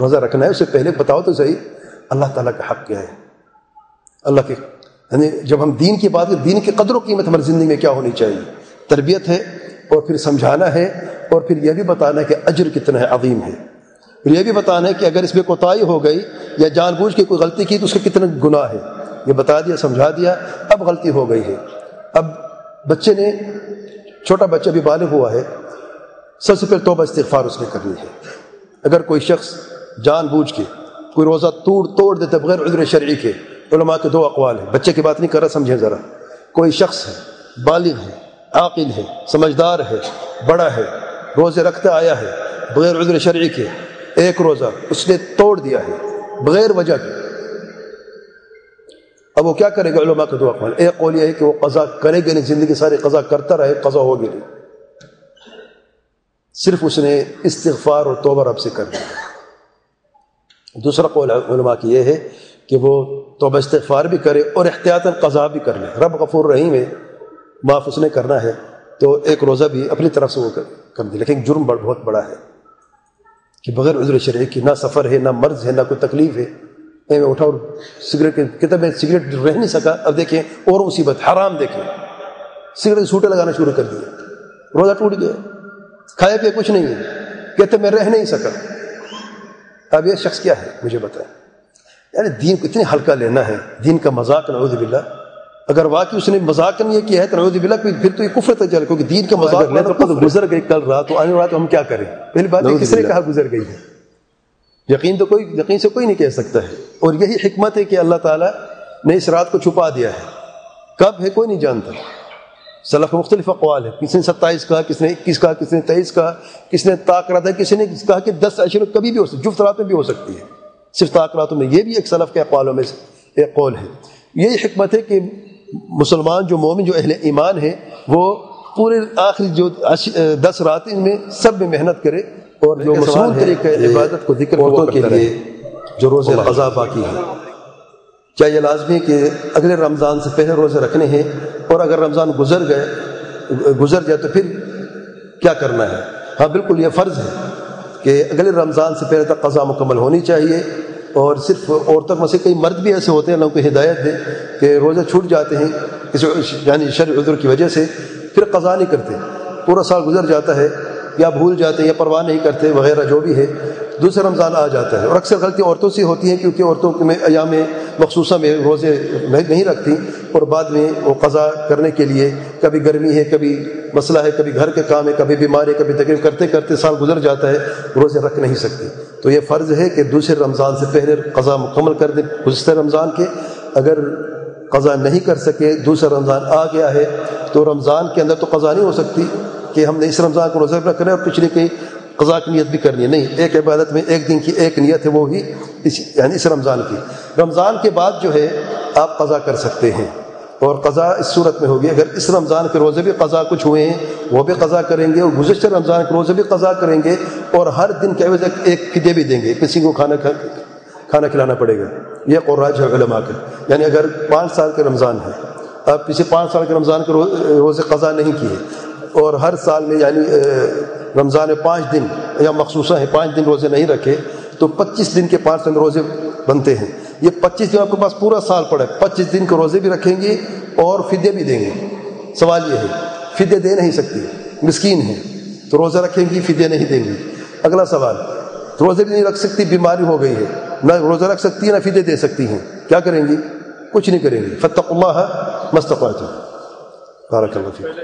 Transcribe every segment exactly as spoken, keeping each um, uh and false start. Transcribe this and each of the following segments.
روزہ رکھنا ہے اس سے پہلے بتاؤ تو صحیح اللہ تعالیٰ کا حق کیا ہے. اللہ کے یعنی جب ہم دین کی بات کریں، دین کی قدر و قیمت ہماری زندگی میں کیا ہونی چاہیے، تربیت ہے اور پھر سمجھانا ہے اور پھر یہ بھی بتانا ہے کہ اجر کتنا ہے، عظیم ہے. پھر یہ بھی بتانا ہے کہ اگر اس میں کوتاہی ہو گئی یا جان بوجھ کے کوئی غلطی کی تو اس کا کتنا گناہ ہے. یہ بتا دیا، سمجھا دیا. اب غلطی ہو گئی ہے، اب بچے نے، چھوٹا بچہ بھی بالغ ہوا ہے، سب سے پہلے توبہ استغفار اس نے کرنی ہے. اگر کوئی شخص جان بوجھ کے کوئی روزہ توڑ توڑ دیتا بغیر عذر شرعی کے، علماء کے دو اقوال ہیں، بچے کی بات نہیں کر رہا، سمجھیں ذرا. کوئی شخص ہے، بالغ ہے، عاقل ہے، سمجھدار ہے، بڑا ہے، روزے رکھتا آیا ہے بغیر عذر شرعی کے، ایک روزہ اس نے توڑ دیا ہے بغیر وجہ کے، اب وہ کیا کرے گا؟ علماء کے دو اقوال. ایک قول یہ ہے کہ وہ قضا کرے گا نہیں، زندگی ساری قضا کرتا رہے، قضا ہوگی نہیں، صرف اس نے استغفار اور توبہ رب سے کرنا ہے. دوسرا قول علماء کی یہ ہے کہ وہ توبہ استغفار بھی کرے اور احتیاطاً قضا بھی کر لے. رب غفور رحیم ہے، معاف اس نے کرنا ہے، تو ایک روزہ بھی اپنی طرف سے وہ کر دے. لیکن جرم بہت بڑا ہے کہ بغیر عذر شرعی کی، نہ سفر ہے، نہ مرض ہے، نہ کوئی تکلیف ہے، میں اٹھا اور سگریٹ کتاب میں سگریٹ رہ نہیں سکا، اب دیکھیں اور مصیبت، حرام دیکھیں، سگریٹ سوٹے لگانا شروع کر دیا، روزہ ٹوٹ گیا، کھایا پیا کچھ نہیں ہے، کہتے میں رہ نہیں سکا. اب یہ شخص کیا ہے مجھے بتائیں؟ یعنی دین کو اتنے ہلکا لینا ہے، دین کا مذاق، نعوذ باللہ. اگر واقعی اس نے مذاق نہیں کیا ہے تو نعوذ باللہ، پھر تو یہ کفر تک چلے، کیونکہ دین کا مذاق میں تو گزر گئی کل رات، تو آنے والا تو ہم کیا کریں؟ پہلی بات ہے کس نے کہا گزر گئی ہے؟ یقین تو کوئی، یقین سے کوئی نہیں کہہ سکتا ہے. اور یہی حکمت ہے کہ اللہ تعالیٰ نے اس رات کو چھپا دیا ہے، کب ہے کوئی نہیں جانتا. سلف مختلف اقوال ہے، کسی نے ستائیس کہا، کس نے اکیس کہا، کس نے تیئیس کہا، کس نے طاق رات ہے، کسی نے کہا کہ دس عشر کبھی بھی ہو سکتی، جفت رات میں بھی ہو سکتی ہے، صرف طاق راتوں میں. یہ بھی ایک سلف کے اقوالوں میں سے ایک قول ہے. یہی حکمت ہے کہ مسلمان جو مومن جو اہل ایمان ہے وہ پورے آخری جو دس رات ان میں سب میں محنت کرے، اور جو مصنون طریقہ عبادت کو ذکر عورتوں کے لیے جو روزے قضا باقی ہے، کیا یہ لازمی کہ اگلے رمضان سے پہلے روزے رکھنے ہیں؟ اور اگر رمضان گزر گئے گزر جائے تو پھر کیا کرنا ہے؟ ہاں بالکل یہ فرض ہے کہ اگلے رمضان سے پہلے تک قضا مکمل ہونی چاہیے. اور صرف عورتوں میں سے کئی مرد بھی ایسے ہوتے ہیں، اللہ کو ہدایت دے، کہ روزے چھوٹ جاتے ہیں کسی یعنی شرعی عذر کی وجہ سے، پھر قضا نہیں کرتے، پورا سال گزر جاتا ہے، یا بھول جاتے ہیں یا پرواہ نہیں کرتے وغیرہ جو بھی ہے، دوسرا رمضان آ جاتا ہے. اور اکثر غلطی عورتوں سے ہوتی ہیں، کیونکہ عورتوں میں ایام مخصوصہ میں روزے نہیں رکھتی، اور بعد میں وہ قضا کرنے کے لیے کبھی گرمی ہے، کبھی مسئلہ ہے، کبھی گھر کے کام ہے، کبھی بیماری، کبھی تکلیف، کرتے کرتے سال گزر جاتا ہے، روزے رکھ نہیں سکتی. تو یہ فرض ہے کہ دوسرے رمضان سے پہلے قضا مکمل کر دیں گزشتہ رمضان کے. اگر قضا نہیں کر سکے، دوسرا رمضان آ گیا ہے، تو رمضان کے اندر تو قضا نہیں ہو سکتی کہ ہم نے اس رمضان کو روزہ رکھ رہے ہیں اور پچھلے کی قضا کی نیت بھی کرنی ہے، نہیں. ایک عبادت میں ایک دن کی ایک نیت ہے، وہ ہی اس یعنی اس رمضان کی. رمضان کے بعد جو ہے آپ قضا کر سکتے ہیں، اور قضا اس صورت میں ہوگی اگر اس رمضان کے روزے بھی قضا کچھ ہوئے ہیں وہ بھی قضا کریں گے، اور گزشتہ رمضان کے روزے بھی قضا کریں گے، اور ہر دن کے عوض ایک فدیہ بھی دیں گے، کسی کو کھانا کھانا کھلانا پڑے گا. یہ قراج ہے علماء کا. یعنی اگر پانچ سال کے رمضان ہے، آپ کسی پانچ سال کے رمضان کے روزے قضا نہیں کیے، اور ہر سال میں یعنی رمضان میں پانچ دن یا مخصوصہ ہے پانچ دن روزے نہیں رکھے، تو پچیس دن کے پانچ دن روزے بنتے ہیں. یہ پچیس دن آپ کے پاس پورا سال پڑا ہے، پچیس دن کے روزے بھی رکھیں گے اور فدیہ بھی دیں گے. سوال یہ ہے فدیہ دے نہیں سکتی، مسکین ہے تو روزہ رکھیں گی، فدیہ نہیں دیں گی. اگلا سوال، روزے بھی نہیں رکھ سکتی، بیماری ہو گئی ہے، نہ روزہ رکھ سکتی ہے نہ فدیہ دے سکتی ہیں، کیا کریں گی؟ کچھ نہیں کریں گی. فاتقوا اللہ ما استطعتم. بارک اللہ فیک.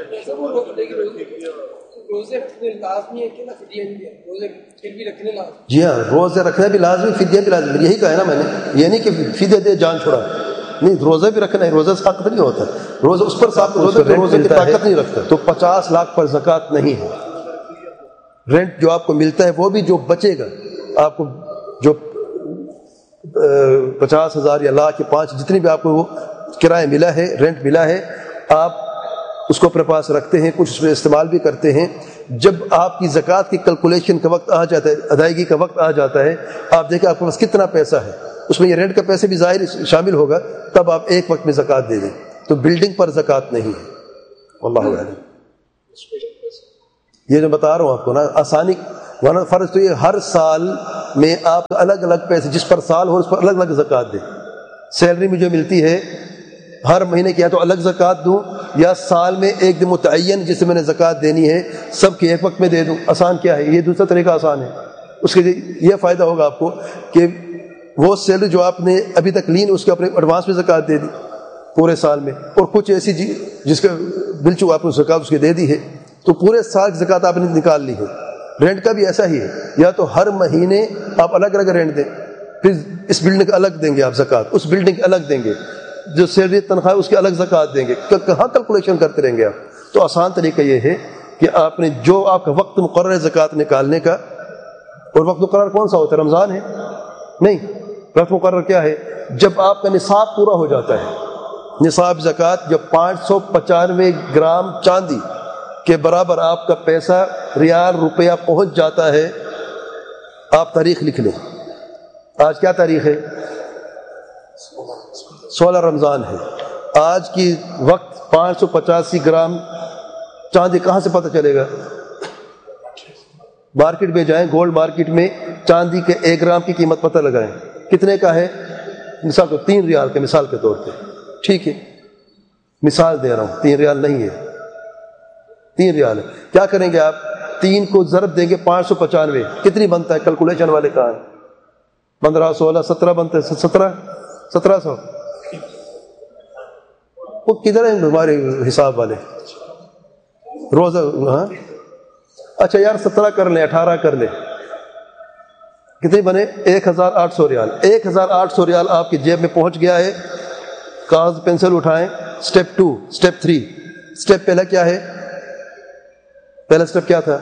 جی ہاں، روزے رکھنا بھی لازمی، فدیہ بھی لازمی. یہی کہا ہے نا میں نے، یہ نہیں کہ فدیہ دے جان چھڑا، نہیں، روزہ بھی رکھنا ہے. روزہ ساقط نہیں ہوتا، روزہ اس پر ساقط روزہ روزے کی طاقت نہیں رکھتا. تو پچاس لاکھ پر زکوٰۃ نہیں ہے. رینٹ جو آپ کو ملتا ہے وہ بھی جو بچے گا، آپ کو جو پچاس ہزار یا لاکھ یا پانچ جتنی بھی آپ کو وہ کرایہ ملا ہے، رینٹ ملا ہے، آپ اس کو اپنے پاس رکھتے ہیں، کچھ اس میں استعمال بھی کرتے ہیں. جب آپ کی زکوٰۃ کی کیلکولیشن کا وقت آ جاتا ہے، ادائیگی کا وقت آ جاتا ہے، آپ دیکھیں آپ کے پاس کتنا پیسہ ہے، اس میں یہ رینٹ کا پیسے بھی ظاہر شامل ہوگا، تب آپ ایک وقت میں زکوٰۃ دے دیں. تو بلڈنگ پر زکوٰۃ نہیں ہے. واللہ اعلم. یہ جو بتا رہا ہوں آپ کو نا، آسانی ورنہ فرض تو یہ ہر سال میں آپ الگ الگ پیسے جس پر سال ہو اس پر الگ الگ زکوٰۃ دیں. سیلری میں جو ملتی ہے ہر مہینے کی یا تو الگ زکوٰۃ دوں یا سال میں ایک دن متعین جس سے میں نے زکوٰۃ دینی ہے سب کے ایک وقت میں دے دوں. آسان کیا ہے؟ یہ دوسرا طریقہ آسان ہے. اس کے یہ فائدہ ہوگا آپ کو کہ وہ سیلری جو آپ نے ابھی تک لی اس کے اپنے ایڈوانس میں زکوٰۃ دے دی پورے سال میں, اور کچھ ایسی جس کا بل چکا آپ نے زکوٰۃ اس کی دے دی ہے تو پورے سال کی زکوٰۃ آپ نے نکال لی ہے. رینٹ کا بھی ایسا ہی ہے, یا تو ہر مہینے آپ الگ الگ رینٹ دیں, پھر اس بلڈنگ کا الگ دیں گے آپ زکوٰۃ, اس بلڈنگ کی الگ دیں گے, جو سیلری تنخواہ اس کی الگ زکوٰۃ دیں گے. کہاں کیلکولیشن کرتے رہیں گے آپ؟ تو آسان طریقہ یہ ہے کہ آپ نے جو آپ کا وقت مقرر ہے زکوٰۃ نکالنے کا, اور وقت مقرر کون سا ہوتا ہے؟ رمضان ہے نہیں. وقت مقرر کیا ہے؟ جب آپ کا نصاب پورا ہو جاتا ہے. نصاب زکوٰۃ جب پانچ سو پچانوے گرام چاندی کے برابر آپ کا پیسہ ریال روپیہ پہنچ جاتا ہے. آپ تاریخ لکھ لیں, آج کیا تاریخ ہے؟ سولہ رمضان ہے. آج کی وقت پانچ سو پچاسی گرام چاندی کہاں سے پتہ چلے گا؟ مارکیٹ میں جائیں, گولڈ مارکیٹ میں چاندی کے ایک گرام کی قیمت پتہ لگائیں کتنے کا ہے. مثال کو تین ریال کے مثال کے طور پہ, ٹھیک ہے, مثال دے رہا ہوں, تین ریال نہیں ہے, تین ریال ہے. کیا کریں گے آپ؟ تین کو ضرب دیں گے پانچ سو پچانوے, کتنی بنتا ہے؟ کیلکولیشن والے کہاں ہے؟ پندرہ سولہ سترہ بنتا ہے, سترہ سترہ سو. وہ کدھر ہیں ہمارے حساب والے روزہ؟ ہاں اچھا یار سترہ کر لیں, اٹھارہ کر لیں, کتنی بنے؟ ایک ہزار آٹھ سو ریال. ایک ہزار آٹھ سو ریال آپ کی جیب میں پہنچ گیا ہے. کاغذ پینسل اٹھائیں. Step to, step three. Step پہلا کیا ہے؟ پہلا اسٹیپ کیا تھا؟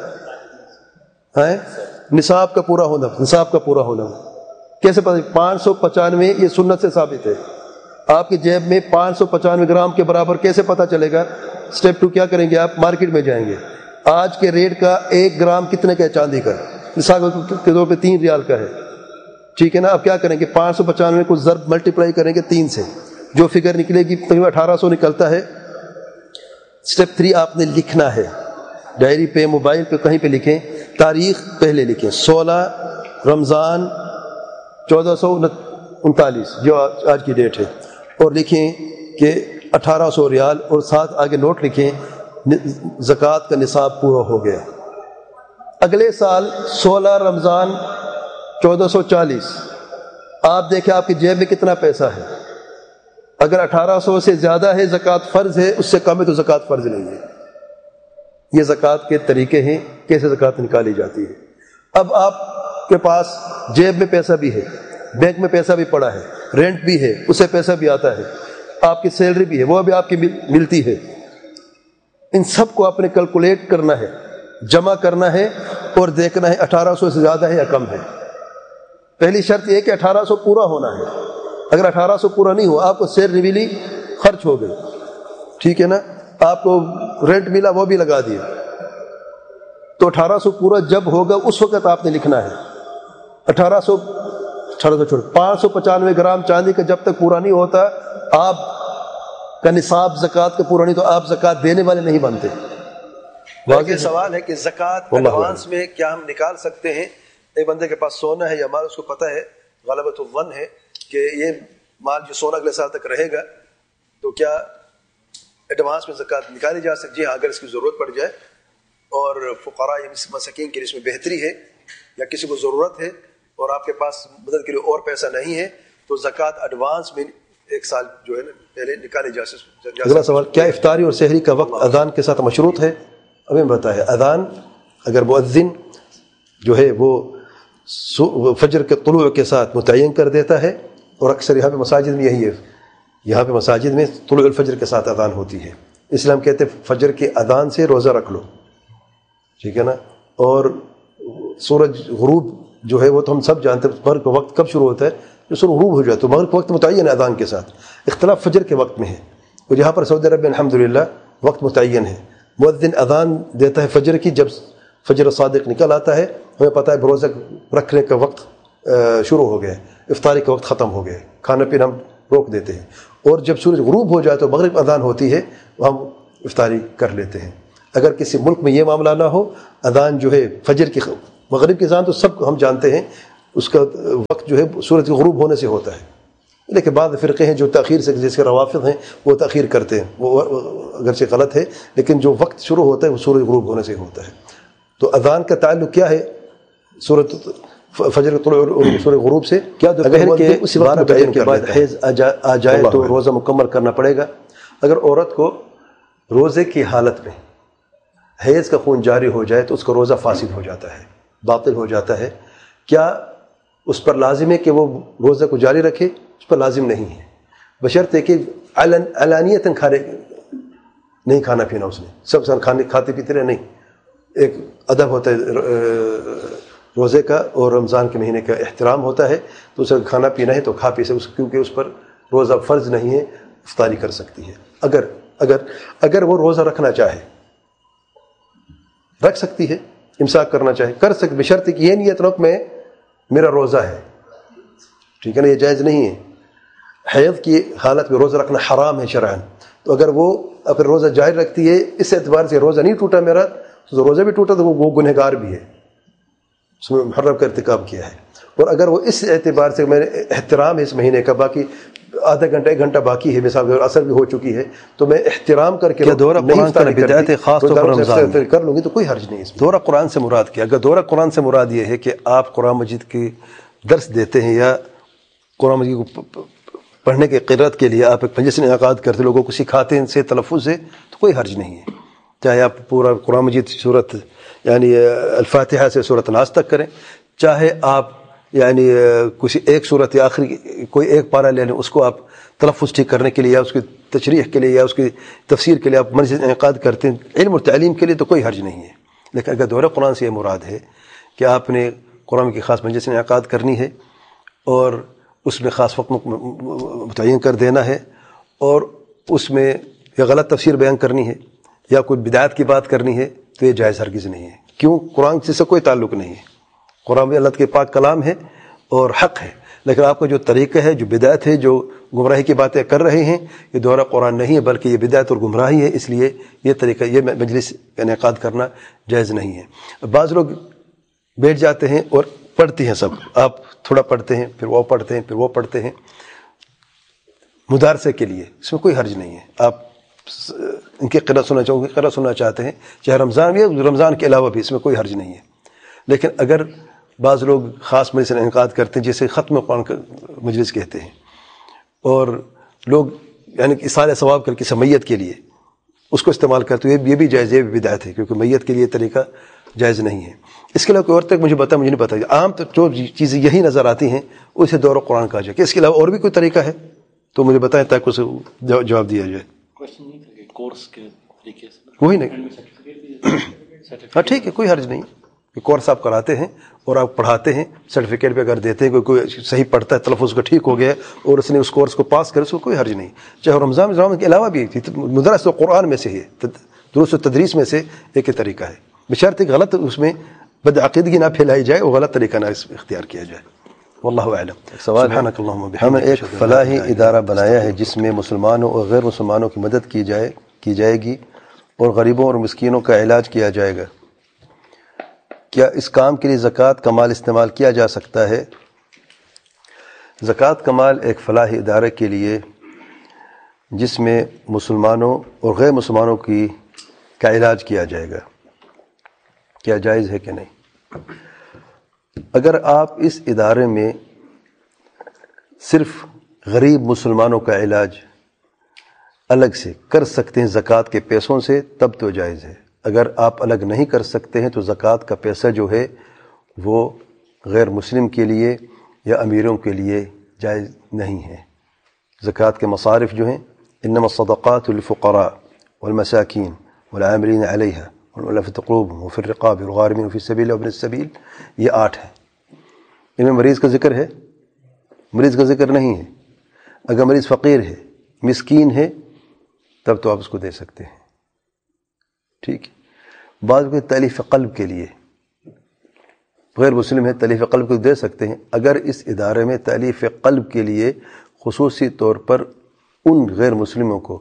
ہے نصاب کا پورا ہونا. نصاب کا پورا ہونا کیسے پتہ؟ پانچ سو پچانوے یہ سنت سے ثابت ہے. آپ کی جیب میں پانچ سو پچانوے گرام کے برابر کیسے پتہ چلے گا؟ اسٹیپ ٹو کیا کریں گے آپ؟ مارکیٹ میں جائیں گے. آج کے ریٹ کا ایک گرام کتنے کا ہے چاندی کا؟ مثال کے طور پہ تین ریال کا ہے, ٹھیک ہے نا. اب کیا کریں گے؟ پانچ سو پچانوے کو ضرب ملٹیپلائی کریں گے تین سے, جو فگر نکلے گی تقریباً اٹھارہ سو نکلتا ہے. اسٹیپ تھری آپ نے لکھنا ہے ڈائری پہ, موبائل پہ, کہیں پہ لکھیں. تاریخ پہلے لکھیں سولہ رمضان چودہ سو انتالیس جو آج کی ڈیٹ ہے, اور لکھیں کہ اٹھارہ سو ریال, اور ساتھ آگے نوٹ لکھیں زکوٰۃ کا نصاب پورا ہو گیا. اگلے سال سولہ رمضان چودہ سو چالیس آپ دیکھیں آپ کی جیب میں کتنا پیسہ ہے. اگر اٹھارہ سو سے زیادہ ہے زکوٰۃ فرض ہے, اس سے کم ہے تو زکوٰۃ فرض نہیں ہے. یہ زکوٰۃ کے طریقے ہیں کیسے زکوٰۃ نکالی جاتی ہے. اب آپ کے پاس جیب میں پیسہ بھی ہے, بینک میں پیسہ بھی پڑا ہے, رینٹ بھی ہے, اس سے پیسہ بھی آتا ہے, آپ کی سیلری بھی ہے, وہ بھی آپ کی ملتی ہے. ان سب کو آپ نے کیلکولیٹ کرنا ہے, جمع کرنا ہے, اور دیکھنا ہے اٹھارہ سو سے زیادہ ہے یا کم ہے. پہلی شرط یہ کہ اٹھارہ سو پورا ہونا ہے. اگر اٹھارہ سو پورا نہیں ہوا, آپ کو سیلری ملی, خرچ ہو گئی, ٹھیک ہے نا, آپ کو رینٹ ملا وہ بھی لگا دیا, تو اٹھارہ سو پورا جب ہوگا اس وقت آپ نے لکھنا ہے. اٹھارہ سو اٹھارہ سو چھوڑ پانچ سو پچانوے گرام چاندی کا جب تک پورا نہیں ہوتا آپ کا نصاب زکوٰۃ کا پورا نہیں, تو آپ زکوٰۃ دینے والے نہیں بنتے. واضح سوال ہے کہ زکوٰۃ ایڈوانس میں کیا ہم نکال سکتے ہیں؟ ایک بندے کے پاس سونا ہے یا مال, اس کو پتہ ہے غلبۃ الظن ہے کہ یہ مال جو سونا اگلے سال تک رہے گا, تو کیا ایڈوانس میں زکوٰۃ نکالی جا سکتی ہے؟ جی ہاں, اگر اس کی ضرورت پڑ جائے اور فقراء یا مساکین کے لیے اس میں بہتری ہے, یا کسی کو ضرورت ہے اور آپ کے پاس مدد کے لیے اور پیسہ نہیں ہے, تو زکوٰۃ ایڈوانس میں ایک سال جو ہے نا پہلے نکالے جا سکتے. اگلا سوال, کیا افطاری اور سحری کا وقت اذان کے ساتھ مشروط ہے؟ ہمیں بتایا اذان اگر مؤذن جو ہے وہ فجر کے طلوع کے ساتھ متعین کر دیتا ہے, اور اکثر یہاں پہ مساجد میں یہی ہے, یہاں پہ مساجد میں طلوع الفجر کے ساتھ اذان ہوتی ہے, اس لیے ہم کہتے ہیں فجر کے اذان سے روزہ رکھ لو, ٹھیک ہے نا. اور سورج غروب جو ہے وہ تو ہم سب جانتے ہیں مغرب کا وقت کب شروع ہوتا ہے, جو سورج غروب ہو جائے تو مغرب کا وقت متعین ہے اذان کے ساتھ. اختلاف فجر کے وقت میں ہے, اور یہاں پر سعودی عرب میں الحمدللہ وقت متعین ہے. مؤذن اذان دیتا ہے فجر کی, جب فجر صادق نکل آتا ہے ہمیں پتہ ہے روزہ رکھنے کا وقت شروع ہو گیا, افطاری کا وقت ختم ہو گیا, کھانا پینا ہم روک دیتے ہیں. اور جب سورج غروب ہو جائے تو مغرب اذان ہوتی ہے, وہ ہم افطاری کر لیتے ہیں. اگر کسی ملک میں یہ معاملہ نہ ہو, اذان جو ہے فجر کی مغرب کی اذان تو سب ہم جانتے ہیں اس کا وقت جو ہے سورج کے غروب ہونے سے ہوتا ہے، لیکن بعض فرقے ہیں جو تاخیر سے، جیسے روافض ہیں وہ تاخیر کرتے ہیں، وہ اگرچہ غلط ہے لیکن جو وقت شروع ہوتا ہے وہ سورج غروب ہونے سے ہوتا ہے۔ تو اذان کا تعلق کیا ہے سورۃ فجر طلوع اور سورج غروب سے؟ کیا اگر کہ بارہ بجے کے بعد حیض آ جائے تو روزہ مکمل کرنا پڑے گا؟ اگر عورت کو روزے کی حالت میں حیض کا خون جاری ہو جائے تو اس کا روزہ فاسد ہو جاتا ہے، باطل ہو جاتا ہے۔ کیا اس پر لازم ہے کہ وہ روزہ کو جاری رکھے؟ اس پر لازم نہیں ہے، بشرطے کہ علن علانیتاً کھانے نہیں کھانا پینا اس نے سب سال کھانے کھاتے پیتے رہے، نہیں، ایک ادب ہوتا ہے روزے کا اور رمضان کے مہینے کا احترام ہوتا ہے، تو اسے کھانا پینا ہے تو کھا پی سکے، کیونکہ اس پر روزہ فرض نہیں ہے، افطاری کر سکتی ہے۔ اگر اگر اگر وہ روزہ رکھنا چاہے رکھ سکتی ہے، امساک کرنا چاہے کر سکتی، بشرط کہ یہ نیت رکھ میں میرا روزہ ہے، ٹھیک ہے نا، یہ جائز نہیں ہے۔ حیض کی حالت میں روزہ رکھنا حرام ہے شرعاً، تو اگر وہ اگر روزہ جاری رکھتی ہے اس اعتبار سے روزہ نہیں ٹوٹا میرا، تو روزہ بھی ٹوٹا تو وہ گنہگار بھی ہے، اس میں محرم کا ارتکاب کیا ہے۔ اور اگر وہ اس اعتبار سے میں نے احترام ہے اس مہینے کا، باقی آدھا گھنٹہ ایک گھنٹہ باقی ہے، مثال اثر بھی ہو چکی ہے، تو میں احترام کر کے دورہ قرآن کا بدعت ہے، خاص طور پر رمضان میں کر لوں گی تو کوئی حرج نہیں ہے۔ دورہ قرآن سے مراد کیا؟ اگر دورہ قرآن سے مراد یہ ہے کہ آپ قرآن مجید کی درس دیتے ہیں یا قرآن مجید کو پڑھنے کے قرأت کے لیے آپ ایک مجلس انعقاد کرتے لوگوں کو سکھاتے ہیں ان سے تلفظ سے، تو کوئی حرج نہیں ہے، چاہے آپ پورا قرآن مجید صورت یعنی الفاتحہ سے سورۃ الناس تک کریں، چاہے آپ یعنی کسی ایک صورت یا آخری کوئی ایک پارہ لے لیں، اس کو آپ تلفظ ٹھیک کرنے کے لیے یا اس کی تشریح کے لیے یا اس کی تفسیر کے لیے آپ مجلس انعقاد کرتے ہیں علم اور تعلیم کے لیے، تو کوئی حرج نہیں ہے۔ لیکن اگر دورہ قرآن سے یہ مراد ہے کہ آپ نے قرآن کی خاص مجلس انعقاد کرنی ہے اور اس میں خاص وقت متعین کر دینا ہے اور اس میں یا غلط تفسیر بیان کرنی ہے یا کوئی بدعات کی بات کرنی ہے، تو یہ جائز ہرگز نہیں ہے۔ کیوں؟ قرآن سے کوئی تعلق نہیں ہے، قرآن بھی اللہ کے پاک کلام ہے اور حق ہے، لیکن آپ کا جو طریقہ ہے، جو بدعت ہے، جو گمراہی کی باتیں کر رہے ہیں، یہ دورہ قرآن نہیں ہے بلکہ یہ بدعت اور گمراہی ہے، اس لیے یہ طریقہ یہ مجلس انعقاد کرنا جائز نہیں ہے۔ بعض لوگ بیٹھ جاتے ہیں اور پڑھتے ہیں، سب آپ تھوڑا پڑھتے ہیں پھر وہ پڑھتے ہیں پھر وہ پڑھتے ہیں مدارسے کے لیے، اس میں کوئی حرج نہیں ہے۔ آپ ان کی قرأت سننا چاہو گے، قرأت سننا چاہتے ہیں، چاہے رمضان بھی ہے رمضان کے علاوہ بھی، اس میں کوئی حرج نہیں ہے۔ لیکن اگر بعض لوگ خاص مجلس انعقاد کرتے ہیں جسے ختم قرآن کا مجلس کہتے ہیں، اور لوگ یعنی اصالہ ثواب کر کے میت کے لیے اس کو استعمال کرتے ہیں، یہ بھی جائز، یہ بھی بدعت ہے، کیونکہ میت کے لیے طریقہ جائز نہیں ہے۔ اس کے علاوہ کوئی اور تک مجھے بتا مجھے نہیں پتا، عام تو جو چیزیں یہی نظر آتی ہیں اسے دورہ قرآن کہا جائے، کہ اس کے علاوہ اور بھی کوئی طریقہ ہے تو مجھے بتائیں تاکہ اسے جواب دیا جائے۔ وہی نہیں، ہاں ٹھیک ہے، کوئی حرج نہیں، کورس آپ کراتے ہیں اور آپ پڑھاتے ہیں، سرٹیفکیٹ پہ اگر دیتے ہیں، کوئی کوئی صحیح پڑھتا ہے، تلفظ کا ٹھیک ہو گیا اور اس نے اس کورس کو پاس کرے، اس کو کوئی حرج نہیں، چاہے رمضان رمضان کے علاوہ بھی مدرس و قرآن میں سے ہے، دروس و تدریس میں سے ایک طریقہ ہے، بشرط کہ غلط اس میں بدعقیدگی نہ پھیلائی جائے اور غلط طریقہ نہ اختیار کیا جائے۔ واللہ اعلم۔ سوال ہے، ہم نے ایک فلاحی ادارہ بنایا ہے جس میں مسلمانوں اور غیر مسلمانوں کی مدد کی جائے کی جائے گی اور غریبوں اور مسکینوں کا علاج کیا جائے گا، کیا اس کام کے لیے زکوٰۃ کا مال استعمال کیا جا سکتا ہے؟ زکوٰۃ کا مال ایک فلاحی ادارے کے لیے جس میں مسلمانوں اور غیر مسلمانوں کی کا علاج کیا جائے گا، کیا جائز ہے کہ نہیں؟ اگر آپ اس ادارے میں صرف غریب مسلمانوں کا علاج الگ سے کر سکتے ہیں زکوٰۃ کے پیسوں سے، تب تو جائز ہے۔ اگر آپ الگ نہیں کر سکتے ہیں تو زکوٰۃ کا پیسہ جو ہے وہ غیر مسلم کے لیے یا امیروں کے لیے جائز نہیں ہے۔ زکوٰۃ کے مصارف جو ہیں، انما الصدقات للفقراء والمساکین والعاملین علیہا والمؤلفۃ قلوبہم وفی الرقاب والغارمین وفی السبیل وابن السبیل، یہ آٹھ ہیں۔ ان میں مریض کا ذکر ہے؟ مریض کا ذکر نہیں ہے۔ اگر مریض فقیر ہے، مسکین ہے، تب تو آپ اس کو دے سکتے ہیں، ٹھیک ہے۔ بعض کو تألیف قلب کے لیے، غیر مسلم ہے، تألیف قلب کو دے سکتے ہیں۔ اگر اس ادارے میں تألیف قلب کے لیے خصوصی طور پر ان غیر مسلموں کو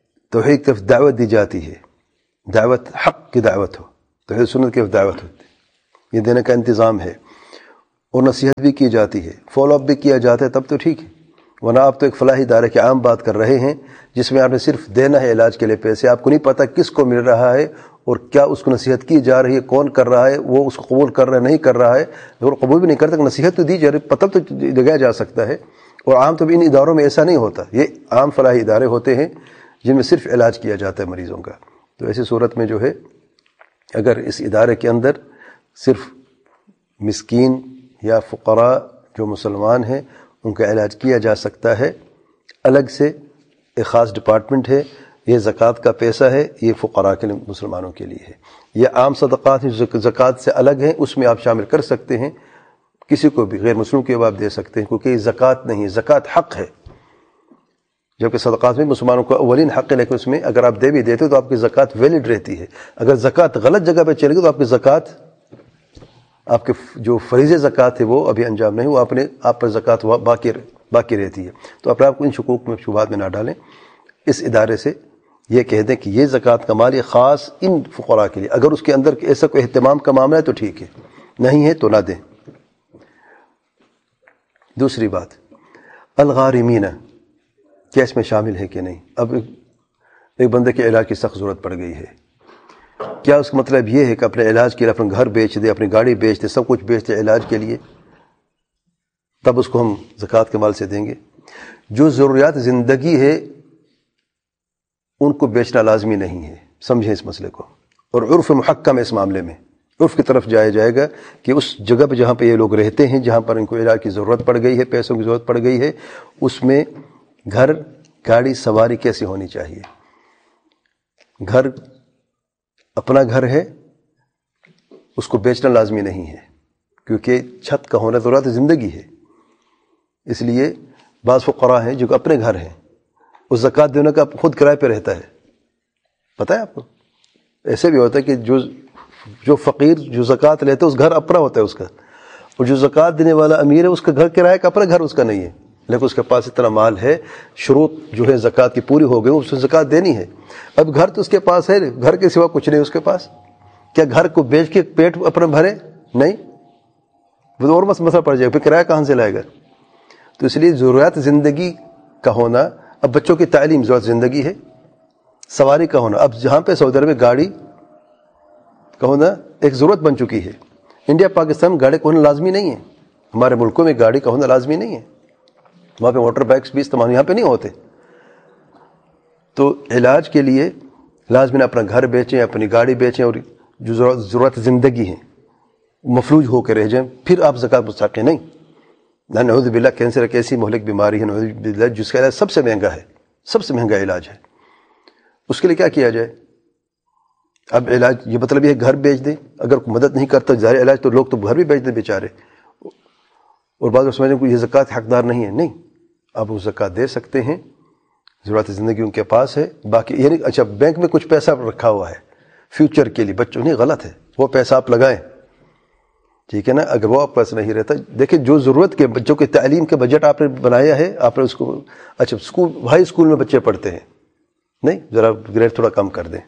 توحید کی طرف دعوت دی جاتی ہے، دعوت حق کی دعوت ہو، توحید سنت کی طرف دعوت ہوتی ہے، یہ دینے کا انتظام ہے اور نصیحت بھی کی جاتی ہے، فالو اپ بھی کیا جاتا ہے، تب تو ٹھیک ہے، ورنہ آپ تو ایک فلاحی ادارے کی عام بات کر رہے ہیں جس میں آپ نے صرف دینا ہے علاج کے لیے پیسے، آپ کو نہیں پتہ کس کو مل رہا ہے اور کیا اس کو نصیحت کی جا رہی ہے، کون کر رہا ہے، وہ اس کو قبول کر رہا ہے نہیں کر رہا ہے، اور قبول بھی نہیں کرتا، نصیحت تو دی جا رہی، پتہ تو لگایا جا سکتا ہے۔ اور عام طور پر ان اداروں میں ایسا نہیں ہوتا، یہ عام فلاحی ادارے ہوتے ہیں جن میں صرف علاج کیا جاتا ہے مریضوں کا۔ تو ایسی صورت میں جو ہے اگر اس ادارے کے اندر صرف مسکین یا فقراء جو مسلمان ہیں ان کا علاج کیا جا سکتا ہے، الگ سے ایک خاص ڈپارٹمنٹ ہے، یہ زکوٰۃ کا پیسہ ہے، یہ فقراء کے لیے، مسلمانوں کے لیے ہے۔ یہ عام صدقات ہیں جو زکوٰۃ سے الگ ہیں، اس میں آپ شامل کر سکتے ہیں، کسی کو بھی غیر مسلم کو آپ دے سکتے ہیں، کیونکہ یہ زکوٰۃ نہیں ہے، زکوٰۃ حق ہے، جبکہ صدقات میں مسلمانوں کو اولین حق ہے، لیکن اس میں اگر آپ دے بھی دیتے تو آپ کی زکوٰۃ ویلڈ رہتی ہے۔ اگر زکوٰۃ غلط جگہ پہ چلے گی تو آپ کی زکوٰۃ، آپ کے جو فریض زکوٰۃ ہے وہ ابھی انجام نہیں ہوا، آپ نے آپ پر زکوٰۃ باقی باقی رہتی ہے۔ تو اپنے آپ کو ان حقوق میں شبہات میں نہ ڈالیں، اس ادارے سے یہ کہہ دیں کہ یہ زکوٰۃ کا مال یہ خاص ان فقراء کے لیے، اگر اس کے اندر ایسا کوئی اہتمام کا معاملہ ہے تو ٹھیک ہے، نہیں ہے تو نہ دیں۔ دوسری بات، الغارمین، کیا اس میں شامل ہے کہ نہیں؟ اب ایک بندے کے علاج کی سخت ضرورت پڑ گئی ہے، کیا اس کا مطلب یہ ہے کہ اپنے علاج کے لیے اپنا گھر بیچ دے، اپنی گاڑی بیچ دے، سب کچھ بیچ دے علاج کے لیے، تب اس کو ہم زکوٰۃ کے مال سے دیں گے؟ جو ضروریات زندگی ہے ان کو بیچنا لازمی نہیں ہے، سمجھیں اس مسئلے کو۔ اور عرف محکم ہے اس معاملے میں، عرف کی طرف جایا جائے گا کہ اس جگہ پہ جہاں پہ یہ لوگ رہتے ہیں، جہاں پر ان کو علاج کی ضرورت پڑ گئی ہے، پیسوں کی ضرورت پڑ گئی ہے، اس میں گھر، گاڑی، سواری کیسی ہونی چاہیے۔ گھر اپنا گھر ہے، اس کو بیچنا لازمی نہیں ہے، کیونکہ چھت کا ہونا ضرورت زندگی ہے۔ اس لیے بعض فقراء ہیں جو اپنے گھر ہیں، اس زکوٰۃ دینے کا خود کرائے پہ رہتا ہے، پتہ ہے آپ کو؟ ایسے بھی ہوتا ہے کہ جو جو فقیر جو زکوٰۃ لیتا ہے اس گھر اپنا ہوتا ہے اس کا، اور جو زکوٰۃ دینے والا امیر ہے اس کا گھر کرایہ کا اپنا گھر اس کا نہیں ہے، لیکن اس کے پاس اتنا مال ہے، شروط جو ہے زکوٰۃ کی پوری ہو گئی، اس کو زکوٰۃ دینی ہے۔ اب گھر تو اس کے پاس ہے، گھر کے سوا کچھ نہیں اس کے پاس، کیا گھر کو بیچ کے پیٹ اپنا بھرے؟ نہیں، وہ اور مسئلہ پڑ جائے گا، پھر کرایہ کہاں سے لائے گا؟ تو اس لیے ضروریات زندگی کا ہونا، اب بچوں کی تعلیم ضرورت زندگی ہے، سواری کا ہونا، اب جہاں پہ سعودی عرب میں گاڑی کا ہونا ایک ضرورت بن چکی ہے، انڈیا پاکستان میں گاڑی کا ہونا لازمی نہیں ہے، ہمارے ملکوں میں گاڑی کا ہونا لازمی نہیں ہے، وہاں پہ موٹر بائکس بھی استعمال یہاں پہ نہیں ہوتے۔ تو علاج کے لیے لازمی اپنا گھر بیچیں، اپنی گاڑی بیچیں، اور جو ضرورت زندگی ہیں مفلوج ہو کے رہ جائیں، پھر آپ زکوٰۃ مستحق نہیں۔ نعوذ باللہ، کینسر ایک ایسی مہلک بیماری ہے نعوذ باللہ جس کا علاج سب سے مہنگا ہے، سب سے مہنگا علاج ہے، اس کے لیے کیا کیا جائے؟ اب علاج یہ مطلب یہ گھر بیچ دیں، اگر کوئی مدد نہیں کرتا ظاہر علاج تو لوگ تو گھر بھی بیچ دیں بیچارے، اور بعض لوگ سمجھیں کہ یہ زکوٰۃ حقدار نہیں ہے، نہیں، آپ وہ زکوٰۃ دے سکتے ہیں، ضرورت زندگی ان کے پاس ہے، باقی یعنی اچھا بینک میں کچھ پیسہ رکھا ہوا ہے فیوچر کے لیے بچوں، نہیں غلط ہے، وہ پیسہ آپ لگائیں، ٹھیک ہے نا؟ اگر وہ آپ پاس نہیں رہتا، دیکھیں جو ضرورت کے بچوں کی تعلیم کے بجٹ آپ نے بنایا ہے، آپ نے اس کو، اچھا اسکول، ہائی اسکول میں بچے پڑھتے ہیں، نہیں ذرا گریڈ تھوڑا کم کر دیں،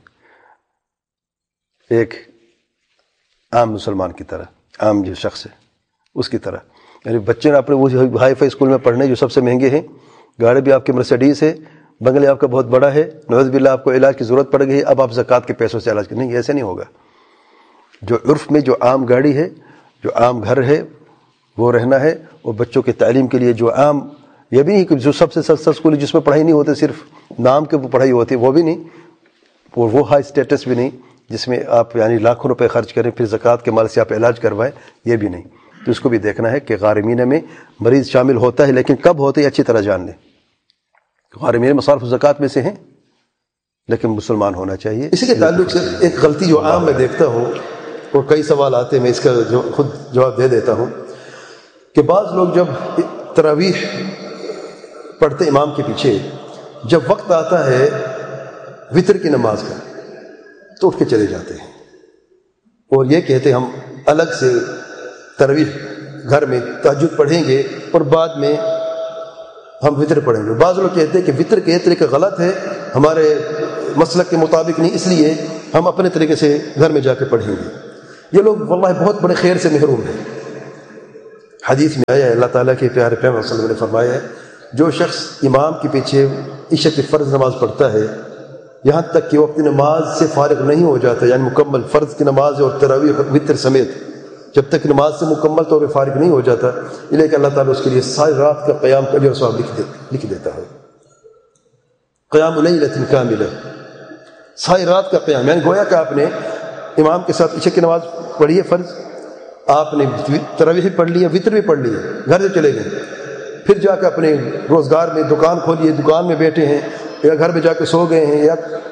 ایک عام مسلمان کی طرح، عام جو شخص ہے اس کی طرح، یعنی بچے نے اپنے وہ ہائی فائی اسکول میں پڑھنے جو سب سے مہنگے ہیں، گاڑی بھی آپ کی مرسیڈیز ہے، بنگلے آپ کا بہت بڑا ہے، نعوذ باللہ آپ کو علاج کی ضرورت پڑ گئی ہے، اب آپ زکوٰۃ کے پیسوں سے علاج کریں، نہیں ایسے نہیں ہوگا۔ جو عرف میں جو عام گاڑی ہے، جو عام گھر ہے وہ رہنا ہے، اور بچوں کی تعلیم کے لیے جو عام، یہ بھی نہیں کہ جو سب سے سستا اسکول ہے جس میں پڑھائی نہیں ہوتی، صرف نام کے پڑھائی ہوتی ہے، وہ بھی نہیں، اور وہ ہائی اسٹیٹس بھی نہیں جس میں آپ یعنی لاکھوں روپے خرچ کریں پھر زکوٰۃ کے مال سے آپ علاج کروائیں، یہ بھی نہیں۔ تو اس کو بھی دیکھنا ہے کہ غارمین میں مریض شامل ہوتا ہے، لیکن کب ہوتا ہے اچھی طرح جان لیں۔ غارمین مصارف زکوٰۃ میں سے ہیں، لیکن مسلمان ہونا چاہیے۔ اسی کے تعلق سے ایک غلطی جو عام میں دیکھتا ہوں، اور کئی سوال آتے ہیں، میں اس کا جو خود جواب دے دیتا ہوں، کہ بعض لوگ جب تراویح پڑھتے امام کے پیچھے، جب وقت آتا ہے وتر کی نماز کا تو اٹھ کے چلے جاتے ہیں، اور یہ کہتے ہیں ہم الگ سے تراویح گھر میں تہجد پڑھیں گے اور بعد میں ہم وتر پڑھیں گے۔ بعض لوگ کہتے ہیں کہ وتر کے طریقہ غلط ہے، ہمارے مسلک کے مطابق نہیں، اس لیے ہم اپنے طریقے سے گھر میں جا کے پڑھیں گے۔ یہ لوگ واللہ بہت بڑے خیر سے محروم ہیں. حدیث میں آیا ہے، اللہ تعالیٰ کے پیارے پیغمبر صلی اللہ علیہ وسلم نے فرمایا ہے، جو شخص امام کے پیچھے عشاء کی فرض نماز پڑھتا ہے یہاں تک کہ وہ اپنی نماز سے فارغ نہیں ہو جاتا، یعنی مکمل فرض کی نماز اور تراویح وتر سمیت جب تک نماز سے مکمل طور پر فارغ نہیں ہو جاتا، یہ لے کہ اللہ تعالیٰ اس کے لیے ساری رات کا قیام کا اجر و ثواب لکھ دے لکھ دیتا ہے. قیام لیلۃ کاملہ، ساری رات کا قیام، یعنی گویا کہ آپ نے امام کے ساتھ عشاء کی نماز پڑھی ہے فرض، آپ نے تراویح بھی پڑھ لی ہے، وطر بھی پڑھ لی ہے، گھر سے چلے گئے، پھر جا کے اپنے روزگار میں دکان کھولی ہے، دکان میں بیٹھے ہیں یا گھر میں جا کے سو گئے ہیں، یا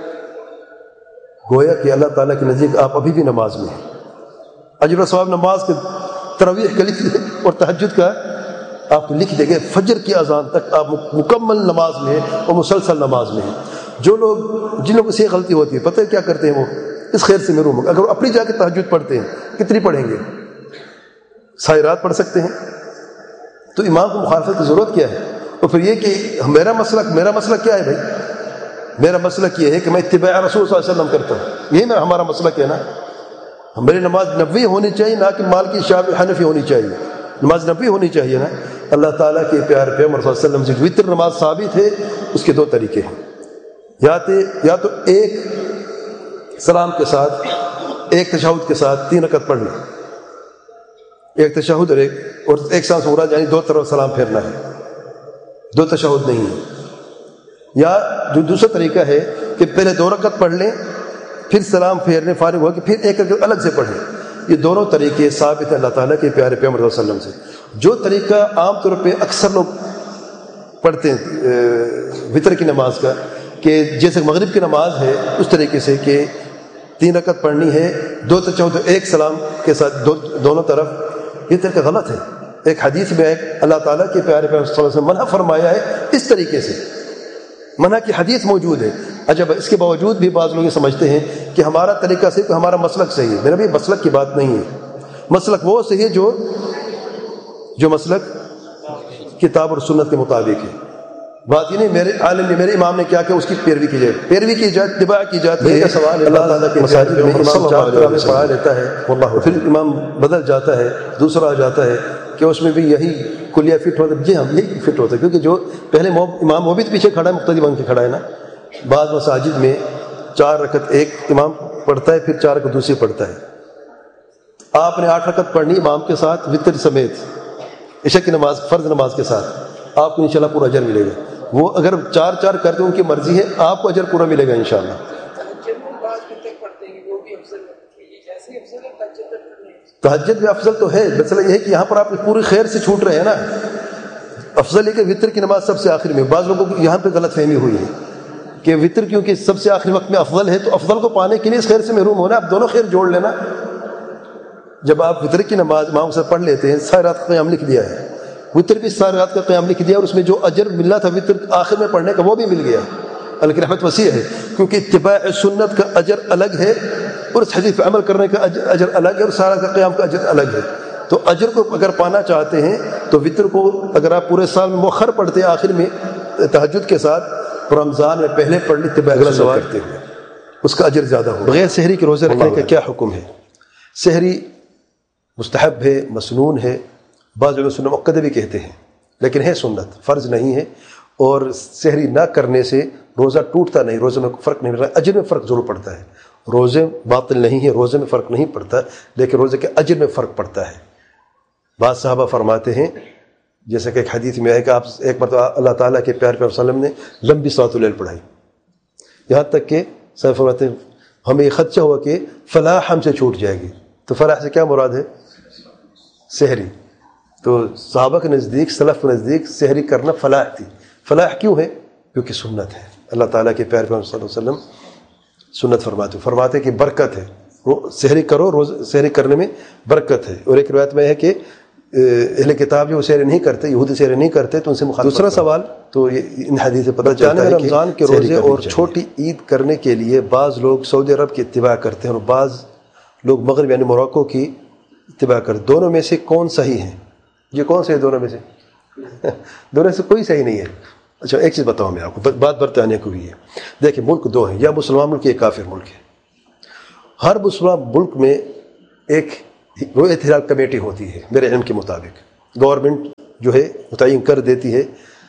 گویا کہ اللہ تعالیٰ کے نزدیک آپ ابھی بھی نماز میں ہیں. اجر و ثواب نماز کے تراویح کا لکھ دے اور تہجد کا آپ لکھ دیں گے. فجر کی اذان تک آپ مکمل نماز میں ہیں اور مسلسل نماز میں ہیں. جو لوگ جن لوگوں سے یہ غلطی ہوتی ہے پتہ ہے کیا کرتے ہیں، وہ اس خیر سے محروم ہو. اگر وہ اپنی جا کے تہجد پڑھتے ہیں کتنی پڑھیں گے؟ ساری رات پڑھ سکتے ہیں. تو امام کو مخالفت کی ضرورت کیا ہے؟ اور پھر یہ کہ میرا مسلک میرا مسلک کیا ہے بھائی؟ میرا مسلک یہ ہے کہ میں اتباع رسول صلی اللہ علیہ وسلم کرتا ہوں. یہی میرا ہمارا مسلک ہے نا. میری نماز نبوی ہونی چاہیے، نہ کہ مالکی شافعی حنفی ہونی چاہیے. نماز نبوی ہونی چاہیے نا. اللہ تعالیٰ کے پیارے پیغمبر صلی اللہ علیہ وسلم سے وتر نماز ثابت ہے، اس کے دو طریقے ہیں. یا تو یا تو ایک سلام کے ساتھ ایک تشہد کے ساتھ تین رکعت پڑھ لیں، ایک تشہد اور ایک اور ایک سانس مراد، یعنی دو طرف سلام پھیرنا ہے، دو تشہد نہیں ہے. یا جو دوسرا طریقہ ہے کہ پہلے دو رکعت پڑھ لیں پھر سلام پھیرنے فارغ ہو کہ پھر ایک رکعت الگ سے پڑھیں. یہ دونوں طریقے ثابت ہیں اللہ تعالیٰ کے پیارے پیغمبر صلی اللہ علیہ وسلم سے. جو طریقہ عام طور پہ اکثر لوگ پڑھتے ہیں وتر کی نماز کا، کہ جیسے مغرب کی نماز ہے اس طریقے سے کہ تین رکعت پڑھنی ہے، دو تشہد ایک سلام کے ساتھ دو دونوں طرف، یہ طریقہ غلط ہے. ایک حدیث میں ایک اللہ تعالیٰ کے پیارے پیغمبر صلی اللہ علیہ وسلم منع فرمایا ہے اس طریقے سے، منع کی حدیث موجود ہے. اچھا اس کے باوجود بھی بعض لوگ یہ سمجھتے ہیں کہ ہمارا طریقہ صرف ہمارا مسلک صحیح ہے. میرا بھی مسلک کی بات نہیں ہے. مسلک وہ صحیح ہے جو جو مسلک کتاب اور سنت کے مطابق ہے. بات یہ نہیں میرے عالم نے میرے امام نے کیا کہ اس کی پیروی کی جائے، پیروی کی جائے، اتباع کی جاتی ہے. سوال اللہ تعالیٰ کے مساجد میں امام چار طرح میں پڑھا لیتا ہے، پھر امام بدل جاتا ہے، دوسرا آ جاتا ہے کہ اس میں بھی یہی کلیہ فٹ ہوتا ہے. جی ہاں یہی فٹ ہوتا ہے، کیونکہ جو پہلے امام وہ بھی پیچھے کھڑا ہے، مقتدی بن کے کھڑا ہے نا. بعض مساجد میں چار رکعت ایک امام پڑھتا ہے، پھر چار رکعت دوسری پڑھتا ہے. آپ نے آٹھ رکعت پڑھنی امام کے ساتھ وتر سمیت عشاء کی نماز فرض نماز کے ساتھ، آپ کو انشاءاللہ پورا اجر ملے گا. وہ اگر چار چار کرتے ان کی مرضی ہے، آپ کو اجر پورا ملے گا انشاءاللہ. تہجد بھی افضل تو ہے، مسئلہ یہ ہے کہ یہاں پر آپ پوری خیر سے چھوٹ رہے ہیں نا. افضل ہے کہ وتر کی نماز سب سے آخر میں. بعض لوگوں کو یہاں پہ غلط فہمی ہوئی ہے کہ وتر کیونکہ سب سے آخری وقت میں افضل ہے تو افضل کو پانے کے لیے اس خیر سے محروم ہونا. آپ دونوں خیر جوڑ لینا. جب آپ وتر کی نماز امام سے پڑھ لیتے ہیں، ساری رات کا قیام لکھ دیا ہے، وتر بھی ساری رات کا قیام لکھ دیا، اور اس میں جو اجر ملنا تھا وتر آخر میں پڑھنے کا وہ بھی مل گیا. اللہ کی رحمت وسیع ہے، کیونکہ اتباع سنت کا اجر الگ ہے اور اس حدیث پہ عمل کرنے کا اجر الگ ہے، اور سارا کا قیام کا اجر الگ ہے. تو اجر کو اگر پانا چاہتے ہیں تو وتر کو اگر آپ پورے سال میں مؤخر پڑھتے ہیں آخر میں تہجد کے ساتھ، رمضان میں پہلے پڑھ لی اتباع سنت کرتے ہوئے، اس کا اجر زیادہ ہوگا. بغیر سحری کے روزے رکھنے کا کیا حکم ہے؟ سحری مستحب ہے، مسنون ہے، بعض لوگ سنت مؤکدہ بھی کہتے ہیں، لیکن ہے سنت، فرض نہیں ہے. اور سحری نہ کرنے سے روزہ ٹوٹتا نہیں، روزے میں فرق نہیں پڑتا. اجر میں فرق ضرور پڑتا ہے. روزے باطل نہیں ہے، روزے میں فرق نہیں پڑتا، لیکن روزے کے اجر میں فرق پڑتا ہے. بعض صحابہ فرماتے ہیں، جیسا کہ ایک حدیث میں ہے کہ آپ ایک مرتبہ اللہ تعالیٰ کے پیارے پیغمبر صلی اللہ علیہ وسلم نے لمبی صلاۃ اللیل پڑھائی، یہاں تک کہ صحابہ فرماتے ہیں ہمیں یہ خدشہ ہوا کہ فلاح ہم سے چھوٹ جائے گی. تو فلاح سے کیا مراد ہے؟ سحری. تو صحابہ کے نزدیک، سلف کے نزدیک سحری کرنا فلاح تھی. فلاح کیوں ہے؟ کیونکہ سنت ہے. اللہ تعالیٰ کے پیارے پیغمبر صلی اللہ علیہ وسلم سنت فرماتے فرماتے کہ برکت ہے، سحری کرو، روز سحری کرنے میں برکت ہے. اور ایک روایت میں ہے کہ اہل کتاب جو سحری نہیں کرتے، یہودی سحری نہیں کرتے، تو ان سے مخالفت. دوسرا سوال تو ان حدیث سے پتہ چلتا ہے کہ رمضان کے روزے اور چھوٹی عید کرنے کے لیے بعض لوگ سعودی عرب کی اتباع کرتے ہیں اور بعض لوگ مغرب یعنی موراکو کی اتباع کرتے. دونوں میں سے کون صحیح ہے؟ یہ کون سے ہے دونوں میں سے؟ دونوں سے کوئی صحیح نہیں ہے. اچھا ایک چیز بتاؤں میں آپ کو، بات برطانیہ کو بھی ہے. دیکھیں ملک دو ہیں، یا مسلمان ملک یا کافر ملک ہے. ہر مسلمان ملک میں ایک رؤیت ہلال کمیٹی ہوتی ہے میرے علم کے مطابق، گورنمنٹ جو ہے متعین کر دیتی ہے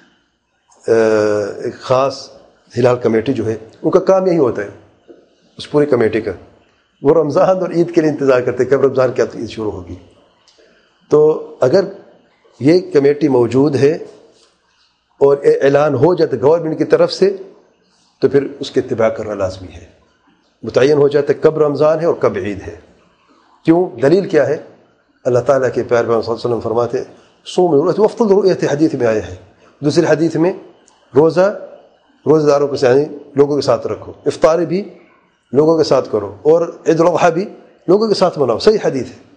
ایک خاص ہلال کمیٹی جو ہے، ان کا کام یہی ہوتا ہے اس پوری کمیٹی کا، وہ رمضان اور عید کے لیے انتظار کرتے ہیں کب رمضان کیا عید شروع ہوگی۔ تو اگر یہ کمیٹی موجود ہے اور اعلان ہو جاتا ہے گورنمنٹ کی طرف سے تو پھر اس کے اتباع کرنا لازمی ہے، متعین ہو جاتا ہے کب رمضان ہے اور کب عید ہے۔ کیوں؟ دلیل کیا ہے؟ اللہ تعالیٰ کے پیارے پیغمبر صلی اللہ علیہ وسلم فرماتے ہیں صوم رؤیت وافطر رؤیت، حدیث میں آیا ہے، دوسری حدیث میں روزہ روزہ داروں کے ساتھ لوگوں کے ساتھ رکھو، افطاری بھی لوگوں کے ساتھ کرو، اور عید الاضحیٰ بھی لوگوں کے ساتھ مناؤ، صحیح حدیث ہے۔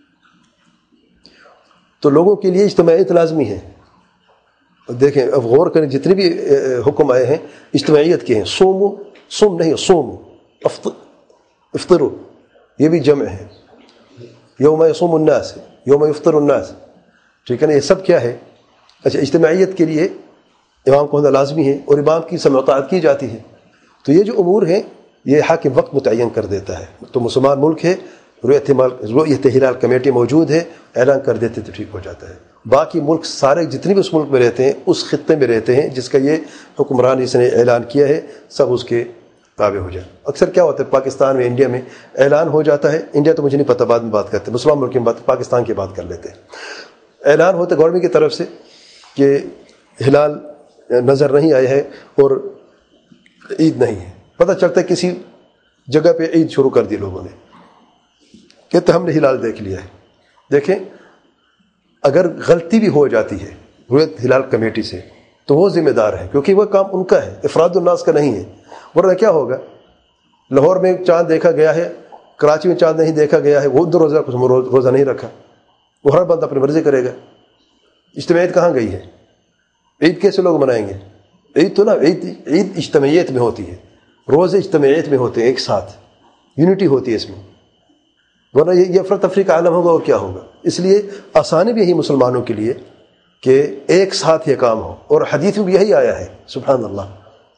تو لوگوں کے لیے اجتماعیت لازمی ہے۔ دیکھیں اب غور کریں جتنے بھی حکم آئے ہیں اجتماعیت کے ہیں، سومو سوم نہیں سومو، افطرو یہ بھی جمع ہے، یوم یصوم الناس یوم یفطر الناس، ٹھیک ہے نا، یہ سب کیا ہے؟ اچھا اجتماعیت کے لیے امام کو ہونا لازمی ہے اور امام کی سمع و طاعت کی جاتی ہے۔ تو یہ جو امور ہیں یہ حاکم وقت متعین کر دیتا ہے۔ تو مسلمان ملک ہے، رؤیت ہلال کمیٹی موجود ہے، اعلان کر دیتے تو ٹھیک ہو جاتا ہے۔ باقی ملک سارے جتنے بھی اس ملک میں رہتے ہیں، اس خطے میں رہتے ہیں جس کا یہ حکمران اس نے اعلان کیا ہے، سب اس کے تابع ہو جائے۔ اکثر کیا ہوتا ہے پاکستان میں، انڈیا میں اعلان ہو جاتا ہے، انڈیا تو مجھے نہیں پتہ، بعد میں بات کرتے ہیں، مسلمان ملک کی بات، پاکستان کی بات کر لیتے ہیں۔ اعلان ہوتا ہے گورنمنٹ کی طرف سے کہ ہلال نظر نہیں آئے ہے اور عید نہیں ہے، پتہ چلتا ہے کسی جگہ پہ عید شروع کر دی لوگوں نے، کہتے ہم نے ہلال دیکھ لیا ہے۔ دیکھیں اگر غلطی بھی ہو جاتی ہے رؤیت ہلال کمیٹی سے تو وہ ذمہ دار ہے، کیونکہ وہ کام ان کا ہے، افراد الناس کا نہیں ہے۔ ورنہ کیا ہوگا، لاہور میں چاند دیکھا گیا ہے، کراچی میں چاند نہیں دیکھا گیا ہے، وہ ادھر روزہ روزہ نہیں رکھا، وہ ہر بندہ اپنی مرضی کرے گا۔ اجتماعیت کہاں گئی ہے؟ عید کیسے لوگ منائیں گے؟ عید تو نا عید عید اجتماعیت میں ہوتی ہے، روزے اجتماعیت میں ہوتے ہیں، ایک ساتھ یونٹی ہوتی ہے اس میں، ورنہ یہ افراتفری کا عالم ہوگا اور کیا ہوگا۔ اس لیے آسانی بھی یہی مسلمانوں کے لیے کہ ایک ساتھ یہ کام ہو، اور حدیث میں بھی یہی آیا ہے، سبحان اللہ۔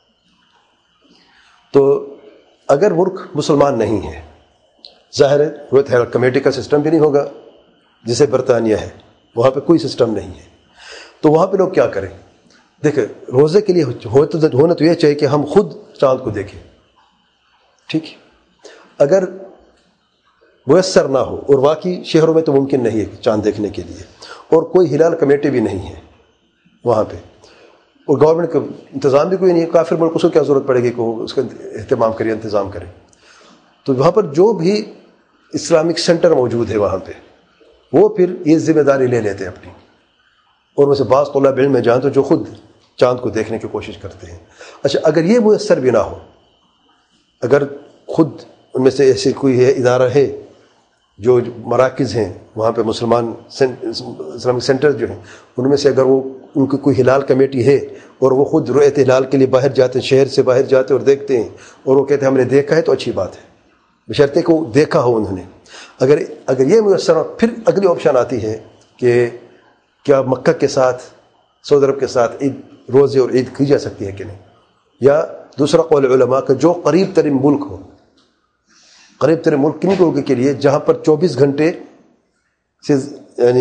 تو اگر ملک مسلمان نہیں ہے، ظاہر ہے رؤیت ہلال کمیٹی کا سسٹم بھی نہیں ہوگا جسے برطانیہ ہے، وہاں پہ کوئی سسٹم نہیں ہے، تو وہاں پہ لوگ کیا کریں؟ دیکھیں روزے کے لیے ہونا تو یہ چاہیے کہ ہم خود چاند کو دیکھیں، ٹھیک ہے۔ اگر میسر نہ ہو، اور واقعی شہروں میں تو ممکن نہیں ہے چاند دیکھنے کے لیے، اور کوئی ہلال کمیٹی بھی نہیں ہے وہاں پہ، اور گورنمنٹ کا انتظام بھی کوئی نہیں ہے، کافر ملک اس کو کیا ضرورت پڑے گی کہ وہ اس کا اہتمام کرے، انتظام کرے، تو وہاں پر جو بھی اسلامک سینٹر موجود ہے وہاں پہ وہ پھر یہ ذمہ داری لے لیتے ہیں اپنی، اور ویسے بعض طلاب علم میں جائیں تو جو خود چاند کو دیکھنے کی کوشش کرتے ہیں۔ اچھا اگر یہ میسر بھی نہ ہو، اگر خود ان میں سے ایسی کوئی ہے ادارہ ہے جو مراکز ہیں وہاں پہ مسلمان اسلامک سینٹر جو ہیں، ان میں سے اگر وہ ان کی کوئی ہلال کمیٹی ہے اور وہ خود رؤیت ہلال کے لیے باہر جاتے ہیں، شہر سے باہر جاتے اور دیکھتے ہیں اور وہ کہتے ہیں ہم نے دیکھا ہے، تو اچھی بات ہے، بشرطے کہ وہ دیکھا ہو انہوں نے۔ اگر اگر یہ میسر ہو، پھر اگلی آپشن آتی ہے کہ کیا مکہ کے ساتھ سعودی عرب کے ساتھ عید روزے اور عید کی جا سکتی ہے کہ نہیں، یا دوسرا قول علماء کا جو قریب ترین ملک ہو، قریب ترین ملک کن لوگوں کے لیے جہاں پر چوبیس گھنٹے سے یعنی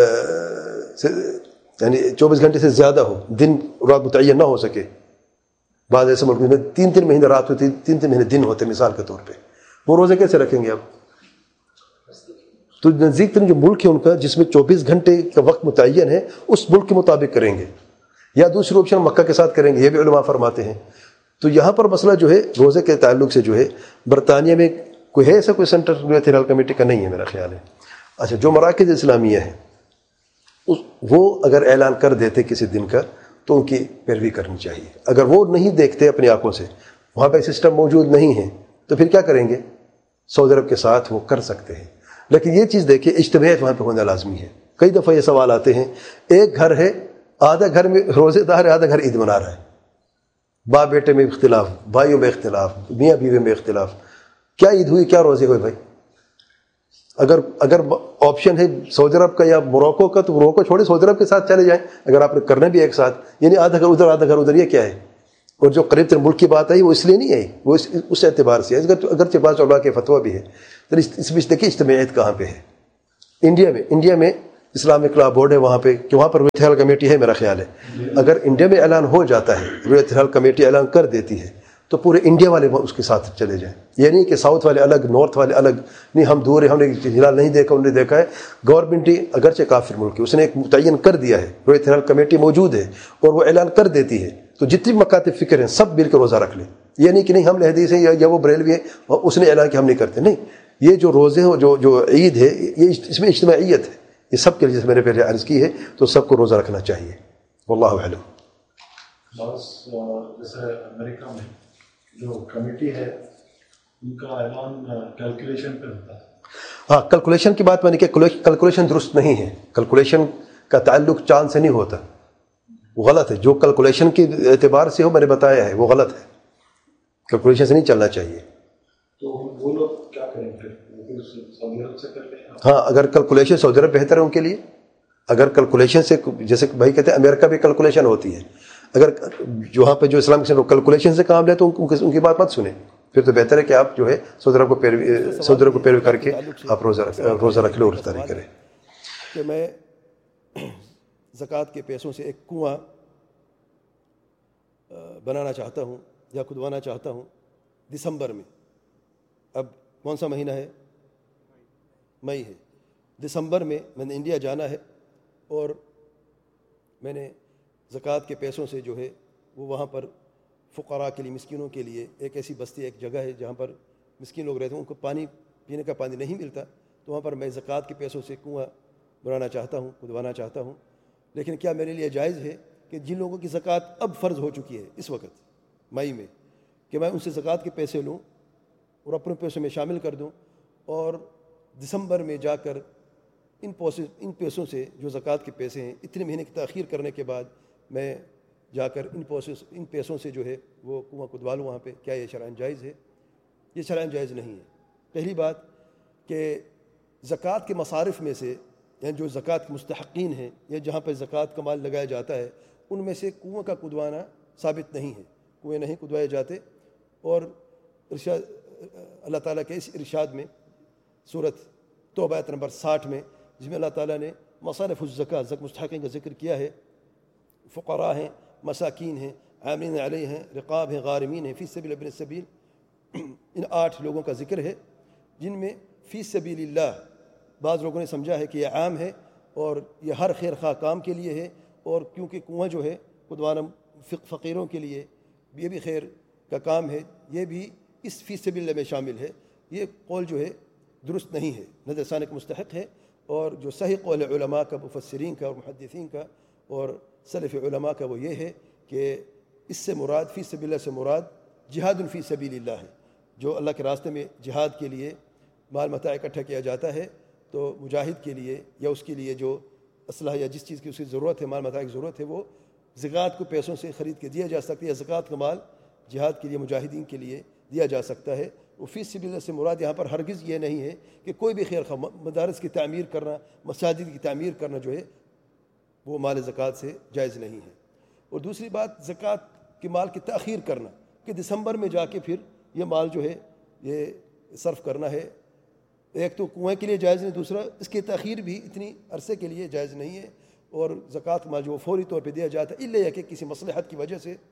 یعنی چوبیس گھنٹے سے زیادہ ہو، دن رات متعین نہ ہو سکے، بعض ایسے ملک میں تین تین مہینے رات ہوتی، تین تین مہینے دن ہوتے، مثال کے طور پہ وہ روزے کیسے رکھیں گے اب؟ تو نزدیک ترین جو ملک ہے ان کا جس میں چوبیس گھنٹے کا وقت متعین ہے، اس ملک کے مطابق کریں گے، یا دوسری آپشن مکہ کے ساتھ کریں گے، یہ بھی علماء فرماتے ہیں۔ تو یہاں پر مسئلہ جو ہے روزے کے تعلق سے جو ہے برطانیہ میں کوئی ہے ایسا کوئی سینٹر رؤیت ہلال کمیٹی کا نہیں ہے میرا خیال ہے۔ اچھا جو مراکز اسلامیہ ہیں وہ اگر اعلان کر دیتے کسی دن کا تو ان کی پیروی کرنی چاہیے۔ اگر وہ نہیں دیکھتے اپنی آنکھوں سے، وہاں پہ سسٹم موجود نہیں ہے، تو پھر کیا کریں گے؟ سعودی عرب کے ساتھ وہ کر سکتے ہیں، لیکن یہ چیز دیکھیں اجتماعیت وہاں پہ ہونا لازمی ہے۔ کئی دفعہ یہ سوال آتے ہیں، ایک گھر ہے، آدھا گھر میں روزے دار ہے، آدھا گھر عید منا رہا ہے، باپ بیٹے میں اختلاف، بھائیوں میں اختلاف، میاں بیوی میں اختلاف، کیا عید ہوئی کیا روزے ہوئے بھائی؟ اگر اگر آپشن ہے سعودی عرب کا یا موروکو کا تو موروکو چھوڑے سعودی عرب کے ساتھ چلے جائیں، اگر آپ نے کرنا بھی ایک ساتھ، یعنی آدھا گھر ادھر آدھا گھر ادھر، یہ کیا ہے؟ اور جو قریب تر ملک کی بات آئی وہ اس لیے نہیں آئی، وہ اس اس اعتبار سے اگر اگرچہ بعض علماء کے فتویٰ بھی ہے، تو اس میں دیکھیے اجتماعیت کہاں پہ ہے. انڈیا میں انڈیا میں اسلامک لا بورڈ ہے وہاں پہ، کہ وہاں پر رویت ہلال کمیٹی ہے میرا خیال ہے. اگر انڈیا میں اعلان ہو جاتا ہے، رویت ہلال کمیٹی اعلان کر دیتی ہے، تو پورے انڈیا والے اس کے ساتھ چلے جائیں. یہ نہیں کہ ساؤتھ والے الگ، نارتھ والے الگ، نہیں ہم دور ہیں، ہم نے ہلال نہیں دیکھا، انہوں نے دیکھا ہے. گورنمنٹ ہی اگرچہ کافر ملک ہے، اس نے ایک متعین کر دیا ہے، رویت ہلال کمیٹی موجود ہے اور وہ اعلان کر دیتی ہے، تو جتنی مکاتب فکر ہیں سب مل کر روزہ رکھ لیں. یہ نہیں کہ نہیں ہم حدیث ہیں یا وہ بریلوی ہے اور اس نے اعلان کیا ہم نہیں کرتے. نہیں، یہ جو روزے ہیں، جو جو عید ہے، یہ اس میں اجتماعیت ہے، یہ سب کے لیے جیسے میں نے پہلے عرض کی ہے، تو سب کو روزہ رکھنا چاہیے. واللہ اعلم. بس جیسے امریکہ میں جو کمیٹی ہے ان کا اعلان کیلکولیشن پہ ہوتا ہے. ہاں، کیلکولیشن کی بات میں نے کہ کیلکولیشن درست نہیں ہے. کیلکولیشن کا تعلق چاند سے نہیں ہوتا، وہ غلط ہے. جو کیلکولیشن کے اعتبار سے ہو میں نے بتایا ہے وہ غلط ہے، کیلکولیشن سے نہیں چلنا چاہیے. تو وہ لوگ کیا کریں پھر؟ سعودی عرب سے کر لیں. ہاں، اگر کیلکولیشن سعودی عرب بہتر ہے ان کے لیے. اگر کیلکولیشن سے، جیسے بھائی کہتے ہیں امریکہ بھی کیلکولیشن ہوتی ہے، اگر وہاں پہ جو اسلام کے کیلکولیشن سے کام لے تو ان کی بات مت سنیں. پھر تو بہتر ہے کہ آپ جو ہے سعودی عرب کو پیروی سعودی عرب کو پیروی کر کے آپ روزہ روزہ رکھ لو اور افطاری کریں. کہ میں زکوٰۃ کے پیسوں سے ایک کنواں بنانا چاہتا ہوں یا کھدوانا چاہتا ہوں دسمبر میں. اب کون سا مہینہ ہے؟ مئی ہے. دسمبر میں میں نے انڈیا جانا ہے اور میں نے زکوٰۃ کے پیسوں سے جو ہے وہ وہاں پر فقراء کے لیے، مسکینوں کے لیے، ایک ایسی بستی، ایک جگہ ہے جہاں پر مسکین لوگ رہتے ہیں، ان کو پانی پینے کا پانی نہیں ملتا، تو وہاں پر میں زکوٰۃ کے پیسوں سے کنواں بنانا چاہتا ہوں، کھدوانا چاہتا ہوں. لیکن کیا میرے لیے جائز ہے کہ جن لوگوں کی زکوٰۃ اب فرض ہو چکی ہے اس وقت مئی میں، کہ میں ان سے زکوٰۃ کے پیسے لوں اور اپنے پیسوں میں شامل کر دوں اور دسمبر میں جا کر ان پیسوں ان پیسوں سے جو زکوٰۃ کے پیسے ہیں، اتنے مہینے کی تاخیر کرنے کے بعد میں جا کر ان پیسوں ان پیسوں سے جو ہے وہ کنواں کھدوا لوں وہاں پہ؟ کیا یہ شرعاً جائز ہے؟ یہ شرعاً جائز نہیں ہے. پہلی بات کہ زکوٰۃ کے مصارف میں سے، یعنی جو زکوٰۃ کے مستحقین ہیں یا جہاں پہ زکوٰۃ کا مال لگایا جاتا ہے، ان میں سے کنواں کا کھدوانا ثابت نہیں ہے. کنویں نہیں کھدوائے جاتے. اور ارشاد اللہ تعالیٰ کے اس ارشاد میں سورۃ توبہ آیت نمبر ساٹھ میں، جس میں اللہ تعالیٰ نے مصارف الزکوٰۃ، زکوٰۃ مستحقین کا ذکر کیا ہے، فقراء ہیں، مساکین ہیں، عاملین علیہ ہیں، رقاب ہیں، غارمین ہیں، فی سبیل ابن السبیل، ان آٹھ لوگوں کا ذکر ہے جن میں فی سبیل اللہ بعض لوگوں نے سمجھا ہے کہ یہ عام ہے اور یہ ہر خیر خواہ کام کے لیے ہے، اور کیونکہ کنواں جو ہے کھدوانا فقیروں کے لیے یہ بھی خیر کا کام ہے، یہ بھی اس فی سبیل اللہ میں شامل ہے. یہ قول جو ہے درست نہیں ہے، نظر ثانی کا مستحق ہے. اور جو صحیح قول علماء کا، مفسرین کا اور محدثین کا اور سلف علماء کا وہ یہ ہے کہ اس سے مراد، فی سبیل اللہ سے مراد جہاد فی سبیل اللہ ہے. جو اللہ کے راستے میں جہاد کے لیے مال متاع اکٹھا کیا جاتا ہے، تو مجاہد کے لیے یا اس کے لیے جو اسلحہ یا جس چیز کی اس کی ضرورت ہے، مال متاع کی ضرورت ہے، وہ زکوٰۃ کو پیسوں سے خرید کے دیا جا سکتا ہے، یا زکوٰۃ کا مال جہاد کے لیے، مجاہدین کے لیے دیا جا سکتا ہے. وہ فی سبیل اللہ سے مراد یہاں پر ہرگز یہ نہیں ہے کہ کوئی بھی خیر خواہ مدارس کی تعمیر کرنا، مساجد کی تعمیر کرنا جو ہے وہ مال زکوٰۃ سے جائز نہیں ہے. اور دوسری بات، زکوٰۃ کے مال کی تاخیر کرنا، کہ دسمبر میں جا کے پھر یہ مال جو ہے یہ صرف کرنا ہے، ایک تو کنویں کے لیے جائز نہیں، دوسرا اس کی تاخیر بھی اتنی عرصے کے لیے جائز نہیں ہے. اور زکوٰۃ مال جو فوری طور پہ دیا جاتا ہے، الا یہ کہ کسی مصلحت کی وجہ سے،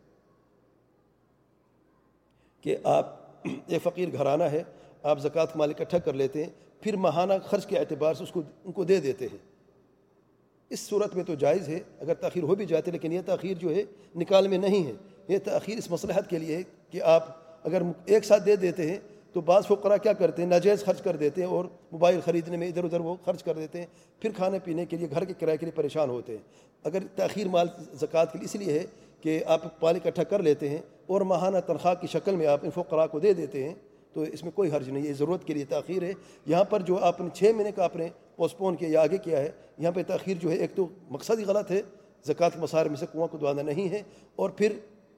کہ آپ ایک فقیر گھرانہ ہے، آپ زکوٰۃ مال اکٹھا کر لیتے ہیں، پھر ماہانہ خرچ کے اعتبار سے اس کو ان کو دے دیتے ہیں. اس صورت میں تو جائز ہے اگر تاخیر ہو بھی جاتی، لیکن یہ تاخیر جو ہے نکال میں نہیں ہے. یہ تاخیر اس مصلحت کے لیے ہے کہ آپ اگر ایک ساتھ دے دیتے ہیں تو بعض فقراء کیا کرتے ہیں، ناجائز خرچ کر دیتے ہیں اور موبائل خریدنے میں ادھر ادھر وہ خرچ کر دیتے ہیں، پھر کھانے پینے کے لیے، گھر کے کرائے کے لیے پریشان ہوتے ہیں. اگر تاخیر مال زکوٰۃ کے لیے اس لیے ہے کہ آپ مال اکٹھا کر لیتے ہیں اور ماہانہ تنخواہ کی شکل میں آپ ان فقراء کو دے دیتے ہیں، تو اس میں کوئی حرج نہیں ہے. ضرورت کے لیے تاخیر ہے. یہاں پر جو آپ نے چھ مہینے کا آپ نے پوسٹ پون کیا یا آگے کیا ہے، یہاں پہ تاخیر جو ہے ایک تو مقصد ہی غلط ہے، زکوٰۃ کے مصارف میں سے کنواں کھدوانا نہیں ہے، اور پھر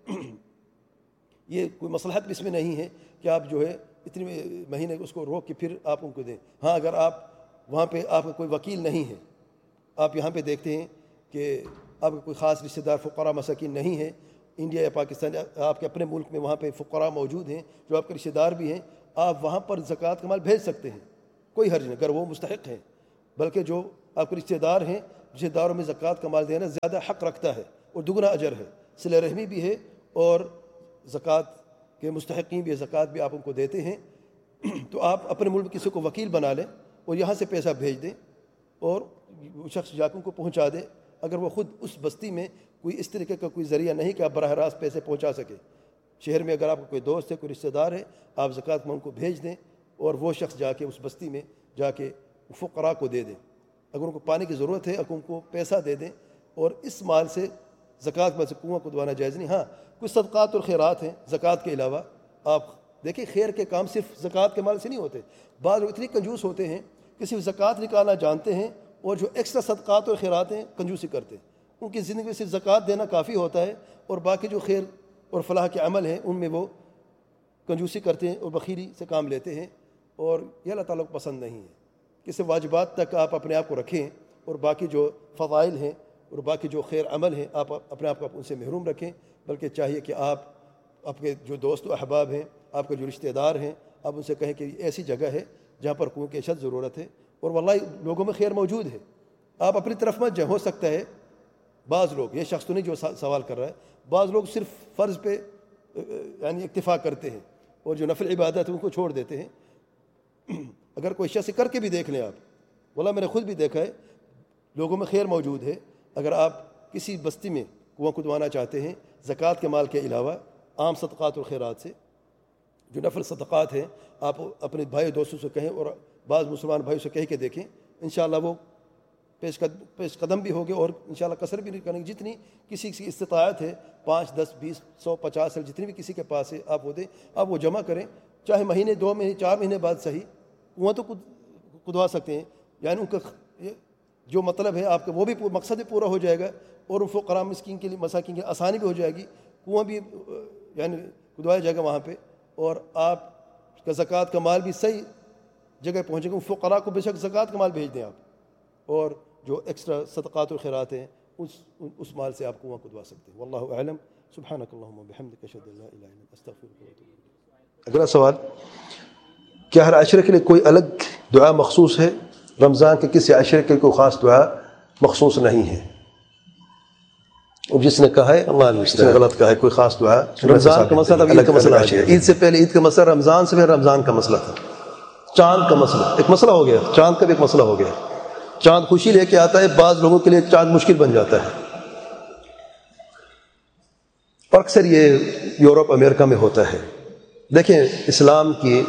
یہ کوئی مصلحت بھی اس میں نہیں ہے کہ آپ جو ہے اتنے مہینے اس کو روک کے پھر آپ ان کو دیں. ہاں، اگر آپ وہاں پہ آپ کا کوئی وکیل نہیں ہے، آپ یہاں پہ دیکھتے ہیں کہ آپ کا کوئی خاص رشتہ دار فقراء مساکین نہیں ہے، انڈیا یا پاکستان یا آپ کے اپنے ملک میں وہاں پہ فقراء موجود ہیں جو آپ کے رشتہ دار بھی ہیں، آپ وہاں پر زکوٰۃ کا مال بھیج سکتے ہیں، کوئی حرج نہیں اگر وہ مستحق ہیں، بلکہ جو آپ کے رشتہ دار ہیں، رشتہ داروں میں زکوٰۃ کا مال دینا زیادہ حق رکھتا ہے اور دگنا اجر ہے، صلہ رحمی بھی ہے اور زکوٰۃ کے مستحقین بھی، زکوٰۃ بھی آپ ان کو دیتے ہیں۔ تو آپ اپنے ملک میں کسی کو وکیل بنا لیں اور یہاں سے پیسہ بھیج دیں اور وہ شخص جا کے ان کو پہنچا دے، اگر وہ خود اس بستی میں کوئی اس طریقے کا کوئی ذریعہ نہیں کہ آپ براہ راست پیسے پہنچا سکے۔ شہر میں اگر آپ کا کوئی دوست ہے، کوئی رشتہ دار ہے، آپ زکوٰۃ میں ان کو بھیج دیں اور وہ شخص جا کے اس بستی میں جا کے فقراء کو دے دیں، اگر ان کو پانی کی ضرورت ہے اگر ان کو پیسہ دے دیں، اور اس مال سے زکوٰۃ میں سے کنواں کھدوانا جائز نہیں۔ ہاں کچھ صدقات اور خیرات ہیں زکوٰۃ کے علاوہ، آپ دیکھیں خیر کے کام صرف زکوٰۃ کے مال سے نہیں ہوتے، بعض لوگ اتنی کنجوس ہوتے ہیں کہ صرف زکوٰۃ نکالنا جانتے ہیں اور جو ایکسٹرا صدقات اور خیرات ہیں کنجوسی کرتے ہیں، ان کی زندگی میں صرف زکوٰۃ دینا کافی ہوتا ہے اور باقی جو خیر اور فلاح کے عمل ہیں ان میں وہ کنجوسی کرتے ہیں اور بخیلی سے کام لیتے ہیں، اور یہ اللہ تعالیٰ کو پسند نہیں ہے کہ صرف واجبات تک آپ اپنے آپ کو رکھیں اور باقی جو فضائل ہیں اور باقی جو خیر عمل ہیں آپ اپنے آپ کو ان سے محروم رکھیں، بلکہ چاہیے کہ آپ آپ کے جو دوست و احباب ہیں، آپ کے جو رشتہ دار ہیں، آپ ان سے کہیں کہ یہ ایسی جگہ ہے جہاں پر کنویں کی اشد ضرورت ہے اور واللہ لوگوں میں خیر موجود ہے، آپ اپنی طرف مت جائیں۔ ہو سکتا ہے بعض لوگ، یہ شخص تو نہیں جو سوال کر رہا ہے، بعض لوگ صرف فرض پہ یعنی اکتفا کرتے ہیں اور جو نفل عبادت ہے ان کو چھوڑ دیتے ہیں۔ اگر کوئی شخص کر کے بھی دیکھ لیں آپ، واللہ میں نے خود بھی دیکھا ہے، لوگوں میں خیر موجود ہے۔ اگر آپ کسی بستی میں کنواں کھدوانا چاہتے ہیں زکوٰۃ کے مال کے علاوہ عام صدقات اور خیرات سے، جو نفل صدقات ہیں، آپ اپنے بھائی دوستوں سے کہیں اور بعض مسلمان بھائیوں سے کہہ کے دیکھیں، انشاءاللہ وہ پیش قدم پیش قدم بھی ہوگے اور انشاءاللہ کثر بھی نہیں کریں گے۔ جتنی کسی کی استطاعت ہے، پانچ دس بیس سو پچاس جتنی بھی کسی کے پاس ہے آپ وہ دیں، آپ وہ جمع کریں، چاہے مہینے دو مہینے چار مہینے بعد صحیح، کنواں تو کھدوا سکتے ہیں، یعنی ان کا جو مطلب ہے آپ کا وہ بھی مقصد بھی پورا ہو جائے گا اور فقراء مسکین کے لیے مساکین کے آسانی بھی ہو جائے گی، کنواں بھی یعنی کھدوایا جائے گا وہاں پہ، اور آپ کا زکوٰۃ کا مال بھی صحیح جگہ پہنچے گا۔ فقراء کو بے شک زکوٰۃ کا مال بھیج دیں آپ، اور جو ایکسٹرا صدقات و خیرات ہیں اس اس مال سے آپ کنواں کھدوا سکتے ہیں۔ واللہ اعلم۔ سبحانک اللہم و بحمدک، اشہد ان لا الہ الا انت، استغفرک و اتوب الیک۔ اگلا سوال، کیا ہر عشرے کے لیے کوئی الگ دعا مخصوص ہے؟ رمضان کے کسی عشرے کے کوئی خاص دعا مخصوص نہیں ہے؟ جس نے کہا ہے اللہ جس نے غلط کہا ہے کوئی خاص دعا، رمضان کا مسئلہ عید کا مسئلہ ہے، عید سے پہلے عید کا مسئلہ، رمضان سے پہلے رمضان کا مسئلہ تھا، چاند کا مسئلہ ایک مسئلہ ہو گیا، چاند کا بھی ایک مسئلہ ہو گیا۔ چاند خوشی لے کے آتا ہے، بعض لوگوں کے لیے چاند مشکل بن جاتا ہے، اور اکثر یہ یورپ امریکہ میں ہوتا ہے۔ دیکھیں اسلام کی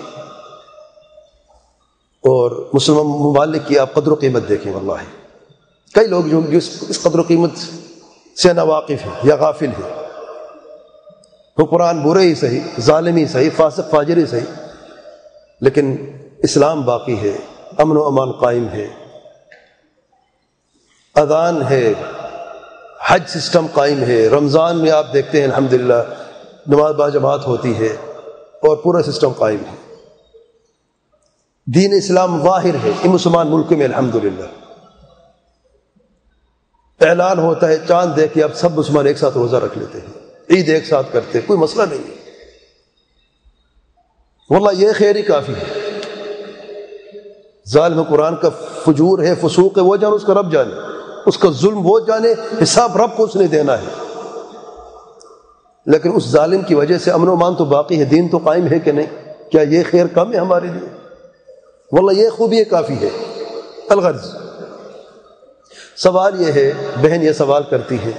اور مسلمان ممالک کی آپ قدر و قیمت دیکھیں، واللہ کئی لوگ جو اس قدر و قیمت سے ناواقف ہیں یا غافل ہیں، حکمران برے ہی صحیح، ظالم ہی صحیح، فاسق فاجر ہی صحیح، لیکن اسلام باقی ہے، امن و امان قائم ہے، اذان ہے، حج سسٹم قائم ہے، رمضان میں آپ دیکھتے ہیں الحمدللہ نماز با جماعت ہوتی ہے اور پورا سسٹم قائم ہے، دین اسلام ظاہر ہے ان مسلمان ملک میں الحمدللہ۔ اعلان ہوتا ہے چاند دیکھ کے اب سب مسلمان ایک ساتھ روزہ رکھ لیتے ہیں، عید ایک ساتھ کرتے ہیں، کوئی مسئلہ نہیں ہے، واللہ یہ خیر ہی کافی ہے۔ ظالم قرآن کا فجور ہے، فسوق ہے، وہ جانے، اس کا رب جانے، اس کا ظلم وہ جانے، حساب رب کو اس نے دینا ہے، لیکن اس ظالم کی وجہ سے امن و امان تو باقی ہے، دین تو قائم ہے کہ نہیں؟ کیا یہ خیر کم ہے ہمارے لیے؟ واللہ یہ خوبی کافی ہے۔ الغرض سوال یہ ہے، بہن یہ سوال کرتی ہے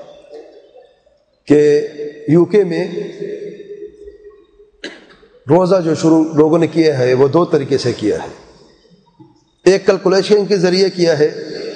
کہ یو کے میں روزہ جو شروع لوگوں نے کیا ہے وہ دو طریقے سے کیا ہے، ایک کیلکولیشن کے ذریعے کیا ہے،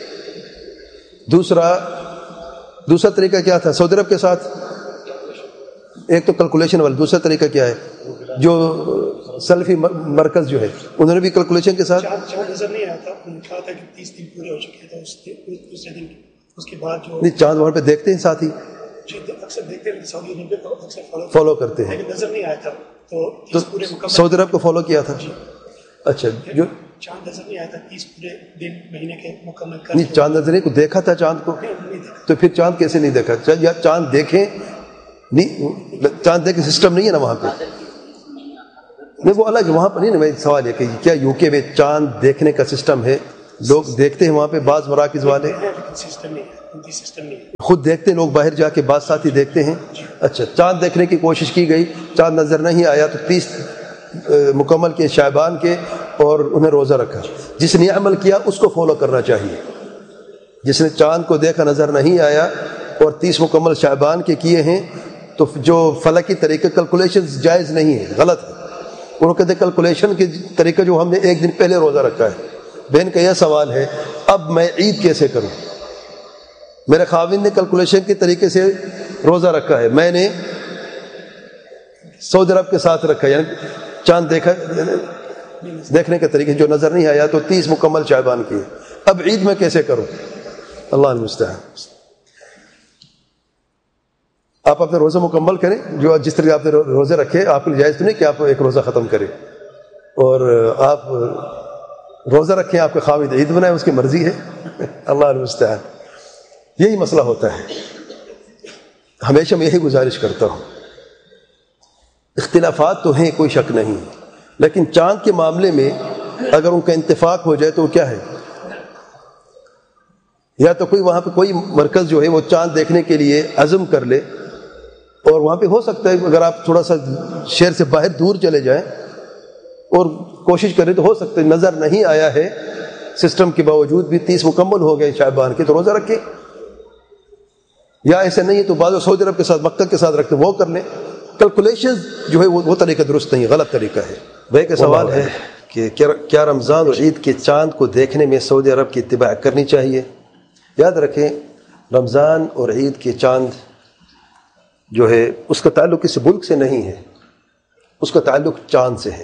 دوسرا دوسرا طریقہ کیا تھا سعودی عرب کے ساتھ، ایک تو کیلکولیشن والا، دوسرا طریقہ کیا ہے جو سلفی مرکز جو ہے انہوں نے بھی کیلکولیشن کے ساتھ چاند نظر نہیں آیا تھا، انہوں نے کہا تھا کہ تیس دن پورے ہو چکے تھے دوسرے دن، اس کے بعد جو نہیں چاند وہاں پہ دیکھتے ہیں ساتھی اکثر دیکھتے ہیں سعودی عرب کو اکثر فالو کرتے ہیں، لیکن نظر نہیں آیا تھا تو تو تیس پورے مکمل سعودی عرب کو فالو کیا تھا۔ اچھا جو چاند نظر نہیں آیا تھا تیس پورے دن مہینے کے مکمل کر نہیں چاند نظر نہیں کو دیکھا تھا چاند کو، نہیں دیکھا۔ تو پھر چاند کیسے نہیں دیکھا؟ یا چاند دیکھیں نہیں چاند دیکھ کے سسٹم نہیں ہے نا وہاں پہ, نہیں وہ الگ وہاں پہ نہیں نا. میرا سوال ہے کہ کیا یو کے میں چاند دیکھنے کا سسٹم ہے؟ لوگ دیکھتے ہیں وہاں پہ, بعض مراکز والے سسٹم نہیں ہے, سسٹم نہیں ہے. خود دیکھتے ہیں لوگ باہر جا کے, بعض ساتھی دیکھتے ہیں. اچھا, چاند دیکھنے کی کوشش کی گئی, چاند نظر نہیں آیا تو تیس مکمل کے شعبان کے اور انہیں روزہ رکھا. جس نے عمل کیا اس کو فالو کرنا چاہیے. جس نے چاند کو دیکھا نظر نہیں آیا اور تیس مکمل شعبان کے کیے ہیں تو جو فلکی طریقے کیلکولیشن جائز نہیں ہے, غلط ہے. انہوں کہتے ہیں کیلکولیشن کے طریقے جو ہم نے ایک دن پہلے روزہ رکھا ہے. بہن کا یہ سوال ہے اب میں عید کیسے کروں؟ میرے خاوند نے کیلکولیشن کے طریقے سے روزہ رکھا ہے, میں نے سعودی عرب کے ساتھ رکھا, یعنی چاند دیکھا دیکھنے کے طریقے جو نظر نہیں آیا تو تیس مکمل شعبان کیے. اب عید میں کیسے کروں؟ اللہ المستعان. آپ اپنے روزہ مکمل کریں, جو جس طرح آپ نے روزے رکھے آپ کے لیے جائز تو نہیں کہ آپ ایک روزہ ختم کریں, اور آپ روزہ رکھیں, آپ کے خاوند عید بنائیں, اس کی مرضی ہے. اللہ المستعان. یہی مسئلہ ہوتا ہے. ہمیشہ میں یہی گزارش کرتا ہوں, اختلافات تو ہیں کوئی شک نہیں, لیکن چاند کے معاملے میں اگر ان کا اتفاق ہو جائے تو وہ کیا ہے, یا تو کوئی وہاں پہ کوئی مرکز جو ہے وہ چاند دیکھنے کے لیے عزم کر لے, اور وہاں پہ ہو سکتا ہے اگر آپ تھوڑا سا شہر سے باہر دور چلے جائیں اور کوشش کریں تو ہو سکتا ہے نظر نہیں آیا ہے سسٹم کے باوجود بھی تیس مکمل ہو گئے شعبان کے, تو روزہ رکھیں. یا ایسے نہیں ہے تو بعض سعودی عرب کے ساتھ مکہ کے ساتھ رکھتے وہ کر لیں. کیلکولیشن جو ہے وہ طریقہ درست نہیں, غلط طریقہ ہے. بھائی کا سوال ہے کہ کیا رمضان اور عید کے چاند کو دیکھنے میں سعودی عرب کی اتباع کرنی چاہیے؟ یاد رکھیں رمضان اور عید کے چاند جو ہے اس کا تعلق کسی ملک سے نہیں ہے, اس کا تعلق چاند سے ہے.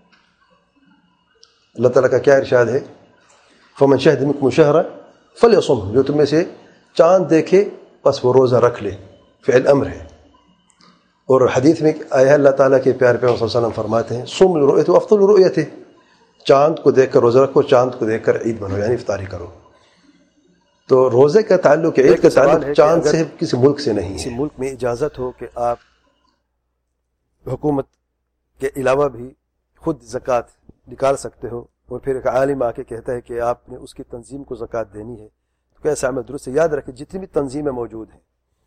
اللہ تعالیٰ کا کیا ارشاد ہے, فمن شہد منکم الشہر فلیصم, جو تم میں سے چاند دیکھے بس وہ روزہ رکھ لے. فعل امر ہے. اور حدیث میں آیا ہے اللہ تعالیٰ کے پیارے پیغمبر صلی اللہ علیہ وسلم فرماتے ہیں صوم لرؤیت افطر لرؤیت, چاند کو دیکھ کر روزہ رکھو, چاند کو دیکھ کر عید مناؤ, یعنی افطاری کرو. تو روزے کا تعلق عید کا تعلق چاند سے کسی ملک سے نہیں. کسی ملک میں اجازت ہو کہ آپ حکومت کے علاوہ بھی خود زکوٰۃ نکال سکتے ہو, اور پھر ایک عالم آ کے کہتا ہے کہ آپ نے اس کی تنظیم کو زکوٰۃ دینی ہے, تو کیسا عمل درست ہے؟ یاد رکھیں جتنی بھی تنظیمیں موجود ہیں,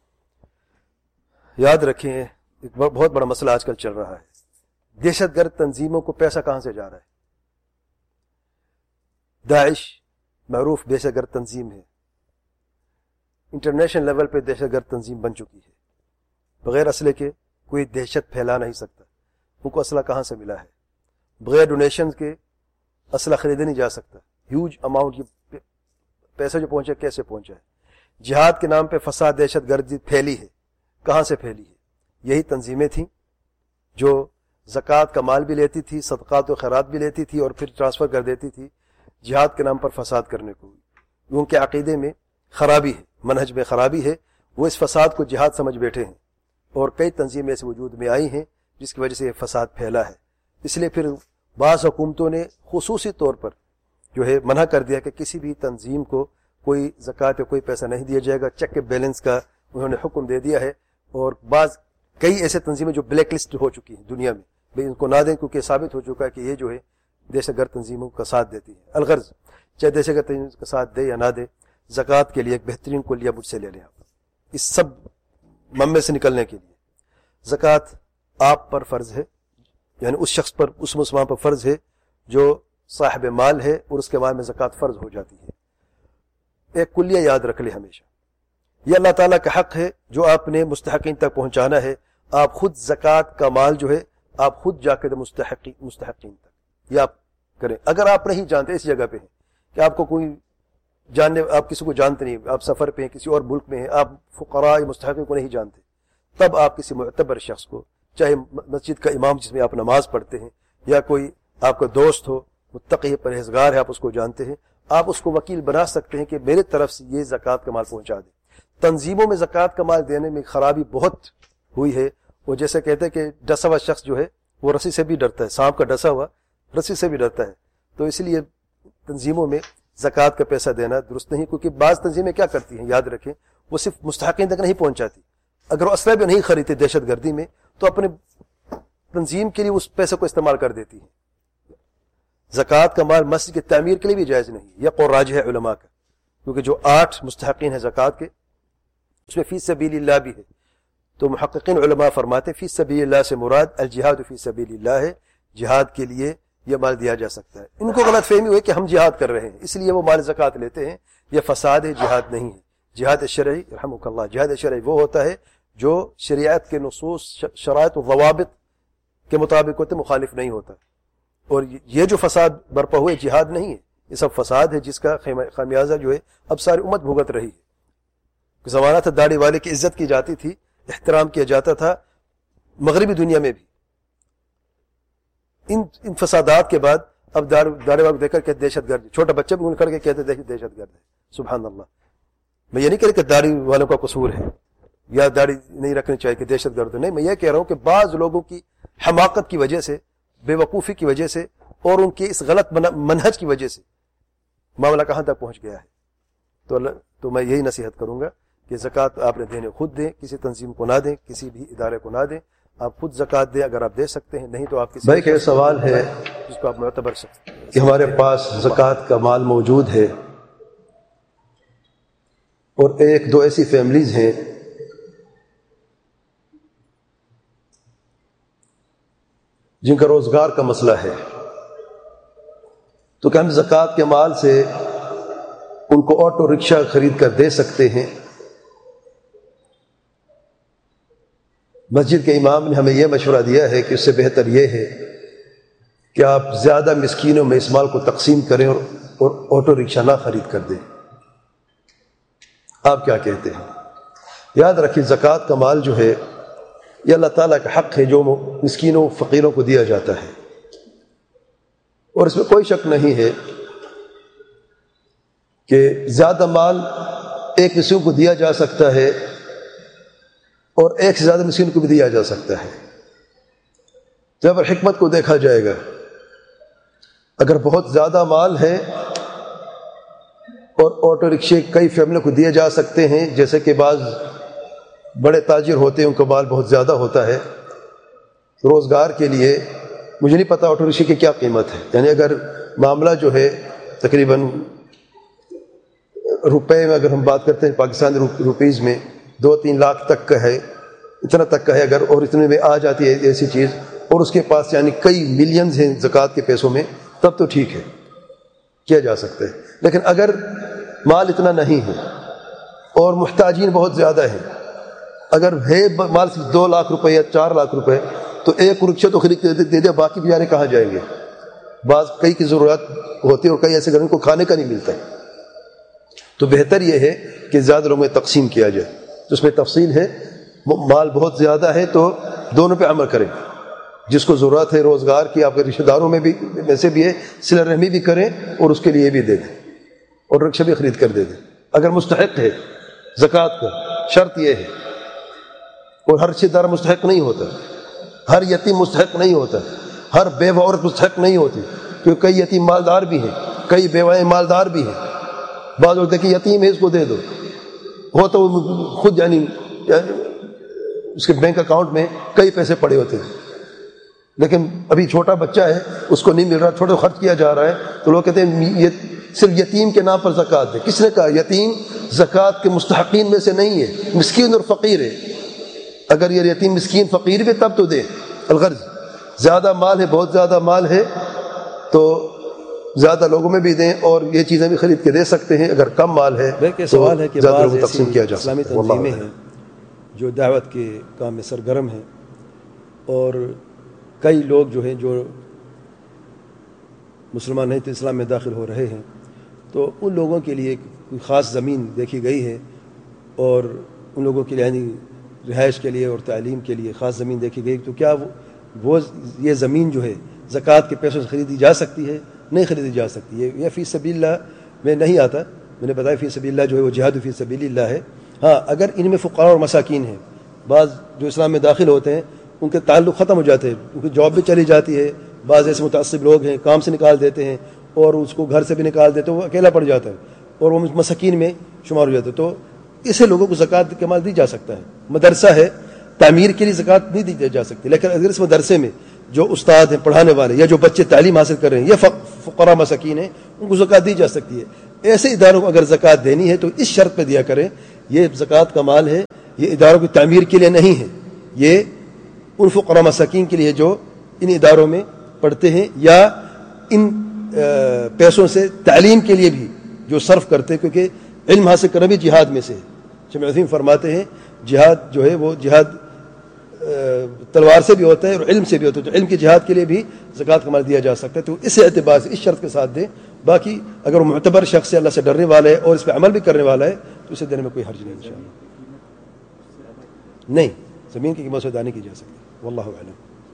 یاد رکھیں ایک بہت بڑا مسئلہ آج کل چل رہا ہے, دہشت گرد تنظیموں کو پیسہ کہاں سے جا رہا ہے؟ داعش معروف دہشت گرد تنظیم ہے, انٹرنیشنل لیول پہ دہشت گرد تنظیم بن چکی ہے. بغیر اسلحے کے کوئی دہشت پھیلا نہیں سکتا. ان کو اسلحہ کہاں سے ملا ہے؟ بغیر ڈونیشن کے اسلحہ خریدے نہیں جا سکتا. ہیوج اماؤنٹ یہ پیسہ جو پہنچا کیسے پہنچا ہے؟ جہاد کے نام پہ فساد دہشت گردی پھیلی ہے. کہاں سے پھیلی ہے؟ یہی تنظیمیں تھیں جو زکوٰۃ کا مال بھی لیتی تھی, صدقات و خیرات بھی لیتی تھی, اور پھر ٹرانسفر کر دیتی تھی جہاد کے نام پر فساد کرنے کو. ان کے عقیدے میں خرابی ہے, منہج میں خرابی ہے, وہ اس فساد کو جہاد سمجھ بیٹھے ہیں, اور کئی تنظیمیں ایسے وجود میں آئی ہیں جس کی وجہ سے یہ فساد پھیلا ہے. اس لیے پھر بعض حکومتوں نے خصوصی طور پر جو ہے منع کر دیا کہ کسی بھی تنظیم کو کوئی زکوٰۃ یا کوئی پیسہ نہیں دیا جائے گا. چیک کے بیلنس کا انہوں نے حکم دے دیا ہے, اور بعض کئی ایسے تنظیمیں جو بلیک لسٹ ہو چکی ہیں دنیا میں, بھئی ان کو نہ دیں, کیونکہ ثابت ہو چکا ہے کہ یہ جو ہے دہشت گرد تنظیموں کا ساتھ دیتی ہے. الغرض چاہے دہشت گرد تنظیم کا ساتھ دے یا نہ دے, زکوٰۃ کے لیے ایک بہترین کلیہ مجھ سے لے لیں آپ, اس سب ممے سے نکلنے کے لیے. زکوٰۃ آپ پر فرض ہے, یعنی اس شخص پر, اس مسلمان پر فرض ہے جو صاحب مال ہے, اور اس کے مال میں زکوٰۃ فرض ہو جاتی ہے. ایک کلیہ یاد رکھ لیں ہمیشہ, یہ اللہ تعالیٰ کا حق ہے جو آپ نے مستحقین تک پہنچانا ہے. آپ خود زکوٰۃ کا مال جو ہے آپ خود جا کے مستحقین مستحقین تک یہ آپ کریں. اگر آپ نہیں جانتے, اس جگہ پہ ہیں کہ آپ کو کوئی جاننے, آپ کسی کو جانتے نہیں, آپ سفر پہ ہیں, کسی اور ملک میں ہیں, آپ فقراء مستحقین کو نہیں جانتے, تب آپ کسی معتبر شخص کو, چاہے مسجد کا امام جس میں آپ نماز پڑھتے ہیں, یا کوئی آپ کا دوست ہو, متقی پرہیزگار ہے, آپ اس کو جانتے ہیں, آپ اس کو وکیل بنا سکتے ہیں کہ میرے طرف سے یہ زکوٰۃ کا مال پہنچا دیں. تنظیموں میں زکوٰۃ کا مال دینے میں خرابی بہت ہوئی ہے. وہ جیسے کہتے ہیں کہ ڈسا ہوا شخص جو ہے وہ رسی سے بھی ڈرتا ہے, سانپ کا ڈسا ہوا رسی سے بھی ڈرتا ہے. تو اس لیے تنظیموں میں زکوٰۃ کا پیسہ دینا درست نہیں, کیونکہ بعض تنظیمیں کیا کرتی ہیں, یاد رکھیں, وہ صرف مستحقین تک نہیں پہنچاتی, اگر وہ اسلحہ بھی نہیں خریدتے دہشت گردی میں تو اپنے تنظیم کے لیے اس پیسے کو استعمال کر دیتی ہے. زکوٰۃ کا مال مسجد کی تعمیر کے لیے بھی جائز نہیں. یہ قول راجح ہے علماء کا, کیونکہ جو آٹھ مستحقین ہیں زکوٰۃ کے اس میں فی سبیل اللہ بھی ہے. تو محققین علماء فرماتے ہیں فی سبیل اللہ سے مراد الجہاد فی سبیل اللہ ہے, جہاد کے لیے یہ مال دیا جا سکتا ہے. ان کو غلط فہمی ہوئی کہ ہم جہاد کر رہے ہیں اس لیے وہ مال زکوٰۃ لیتے ہیں. یہ فساد ہے, جہاد نہیں ہے. جہاد شرعی رحمک اللہ, جہاد شرعی وہ ہوتا ہے جو شریعت کے نصوص شرائط و ضوابط کے مطابق ہوتے, مخالف نہیں ہوتا. اور یہ جو فساد برپا ہوئے جہاد نہیں ہے, یہ سب فساد ہے جس کا خمیازہ جو ہے اب ساری امت بھگت رہی ہے. زمانہ تھا داڑھی والے کی عزت کی جاتی تھی, احترام کیا جاتا تھا مغربی دنیا میں بھی. ان ان فسادات کے بعد اب داڑھی والے دیکھ کر کہ دہشت گرد, چھوٹا بچہ بھی ان کر کے کہتے دہشت گرد ہے. سبحان اللہ. میں یہ نہیں کہہ رہا کہ داڑھی والوں کا قصور ہے یا داڑھی نہیں رکھنی چاہیے کہ دہشت گرد نہیں. میں یہ کہہ رہا ہوں کہ بعض لوگوں کی حماقت کی وجہ سے, بے وقوفی کی وجہ سے اور ان کی اس غلط منہج کی وجہ سے معاملہ کہاں تک پہنچ گیا ہے. تو اللہ تو میں یہی نصیحت کروں گا کہ زکوٰۃ آپ نے دینے خود دیں, کسی تنظیم کو نہ دیں, کسی بھی ادارے کو نہ دیں. آپ خود زکوٰۃ دیں اگر آپ دے سکتے ہیں, نہیں تو آپ کسی بھائی کا سوال ہے جس کو آپ معتبر سکتے ہیں کہ ہمارے پاس زکوٰۃ کا مال موجود ہے اور ایک دو ایسی فیملیز ہیں جن کا روزگار کا مسئلہ ہے, تو کیا ہم زکوٰۃ کے مال سے ان کو آٹو رکشہ خرید کر دے سکتے ہیں؟ مسجد کے امام نے ہمیں یہ مشورہ دیا ہے کہ اس سے بہتر یہ ہے کہ آپ زیادہ مسکینوں میں اس مال کو تقسیم کریں اور اور آٹو رکشہ نہ خرید کر دیں. آپ کیا کہتے ہیں؟ یاد رکھیے زکوٰۃ کا مال جو ہے یہ اللہ تعالیٰ کا حق ہے جو مسکینوں فقیروں کو دیا جاتا ہے, اور اس میں کوئی شک نہیں ہے کہ زیادہ مال ایک مسکین کو دیا جا سکتا ہے اور ایک سے زیادہ مسکین کو بھی دیا جا سکتا ہے. جب حکمت کو دیکھا جائے گا, اگر بہت زیادہ مال ہے اور آٹو رکشے کئی فیملیوں کو دیے جا سکتے ہیں, جیسے کہ بعض بڑے تاجر ہوتے ہیں ان کا مال بہت زیادہ ہوتا ہے روزگار کے لیے. مجھے نہیں پتا آٹو رکشے کی کیا قیمت ہے, یعنی اگر معاملہ جو ہے تقریباً روپے میں اگر ہم بات کرتے ہیں پاکستانی روپیز میں دو تین لاکھ تک کا ہے, اتنا تک کا ہے اگر, اور اتنے میں آ جاتی ہے ایسی چیز, اور اس کے پاس یعنی کئی ملینز ہیں زکوٰۃ کے پیسوں میں, تب تو ٹھیک ہے کیا جا سکتا ہے. لیکن اگر مال اتنا نہیں ہے اور محتاجین بہت زیادہ ہیں, اگر ہے مال صرف دو لاکھ روپے یا چار لاکھ روپے تو ایک رکشہ تو خرید کے دے دیا, باقی بیچارے کہاں جائیں گے؟ بعض کئی کی ضرورت ہوتی ہے اور کئی ایسے گھروں کو کھانے کا نہیں ملتا ہے. تو بہتر یہ ہے کہ زیادہ لوگوں میں تقسیم کیا جائے. تو اس میں تفصیل ہے, مال بہت زیادہ ہے تو دونوں پہ عمل کریں. جس کو ضرورت ہے روزگار کی, آپ کے رشتہ داروں میں بھی ویسے بھی ہے, صلہ رحمی بھی کریں اور اس کے لیے بھی دے دیں اور رکشہ بھی خرید کر دے دیں اگر مستحق ہے زکوٰۃ کا. شرط یہ ہے, اور ہر رشتہ دار مستحق نہیں ہوتا, ہر یتیم مستحق نہیں ہوتا, ہر بیوہ عورت مستحق نہیں ہوتی, کیونکہ کئی یتیم مالدار بھی ہیں, کئی بیوائیں مالدار بھی ہیں. بعض لوگ دیکھیں یتیم ہے اس کو دے دو, ہو تو خود یعنی اس کے بینک اکاؤنٹ میں کئی پیسے پڑے ہوتے ہیں, لیکن ابھی چھوٹا بچہ ہے اس کو نہیں مل رہا, چھوٹا خرچ کیا جا رہا ہے, تو لوگ کہتے ہیں یہ صرف یتیم کے نام پر زکوٰۃ دے. کس نے کہا یتیم زکوٰۃ کے مستحقین میں سے نہیں ہے, مسکین اور فقیر ہے. اگر یہ یتیم مسکین فقیر بھی تب تو دے. الغرض زیادہ مال ہے, بہت زیادہ مال ہے تو زیادہ لوگوں میں بھی دیں اور یہ چیزیں بھی خرید کے دے سکتے ہیں. اگر کم مال ہے تو سوال ہے کہ زیادہ بعض لوگوں کو تقسیم کیا جا اسلامی سکتا ہے. تنظیمیں ہیں جو دعوت کے کام میں سرگرم ہیں, اور کئی لوگ جو ہیں جو مسلمان نہیں تو اسلام میں داخل ہو رہے ہیں, تو ان لوگوں کے لیے کوئی خاص زمین دیکھی گئی ہے, اور ان لوگوں کے لیے یعنی رہائش کے لیے اور تعلیم کے لیے خاص زمین دیکھی گئی. تو کیا وہ یہ زمین جو ہے زکوٰۃ کے پیسوں سے خریدی جا سکتی ہے؟ نہیں خریدی جا سکتی. یہ یہ فی سبیل اللہ میں نہیں آتا. میں نے بتایا فی سبیل اللہ جو ہے وہ جہاد فی سبیل اللہ ہے. ہاں اگر ان میں فقراء اور مساکین ہیں, بعض جو اسلام میں داخل ہوتے ہیں ان کے تعلق ختم ہو جاتے ہیں, ان کی جاب بھی چلی جاتی ہے, بعض ایسے متعصب لوگ ہیں کام سے نکال دیتے ہیں اور اس کو گھر سے بھی نکال دیتے ہیں, وہ اکیلا پڑ جاتا ہے اور وہ مساکین میں شمار ہو جاتا ہے. تو اسے لوگوں کو زکوٰۃ کا مال دی جا سکتا ہے. مدرسہ ہے, تعمیر کے لیے زکوٰۃ نہیں دی جا سکتی, لیکن اگر اس مدرسے میں جو استاد ہیں پڑھانے والے یا جو بچے تعلیم حاصل کر رہے ہیں یا فقراء مساکین ہیں, ان کو زکوٰۃ دی جا سکتی ہے. ایسے اداروں کو اگر زکوٰۃ دینی ہے تو اس شرط پہ دیا کریں, یہ زکوٰۃ کا مال ہے, یہ اداروں کی تعمیر کے لیے نہیں ہے, یہ ان فقراء مساکین کے لیے جو ان اداروں میں پڑھتے ہیں یا ان پیسوں سے تعلیم کے لیے بھی جو صرف کرتے ہیں, کیونکہ علم حاصل کرنا بھی جہاد میں سے ہے. شیخ عظیم فرماتے ہیں جہاد جو ہے وہ جہاد تلوار سے بھی ہوتا ہے اور علم سے بھی ہوتا ہے, تو علم کے جہاد کے لیے بھی زکوٰۃ کا مال دیا جا سکتا ہے. تو اس اعتبار سے اس شرط کے ساتھ دیں. باقی اگر وہ معتبر شخص ہے, اللہ سے ڈرنے والا ہے اور اس پہ عمل بھی کرنے والا ہے, تو اسے دینے میں کوئی حرج نہیں انشاءاللہ. نہیں, زمین کی قیمت سے ادا نہیں کی جا سکتی. واللہ اعلم.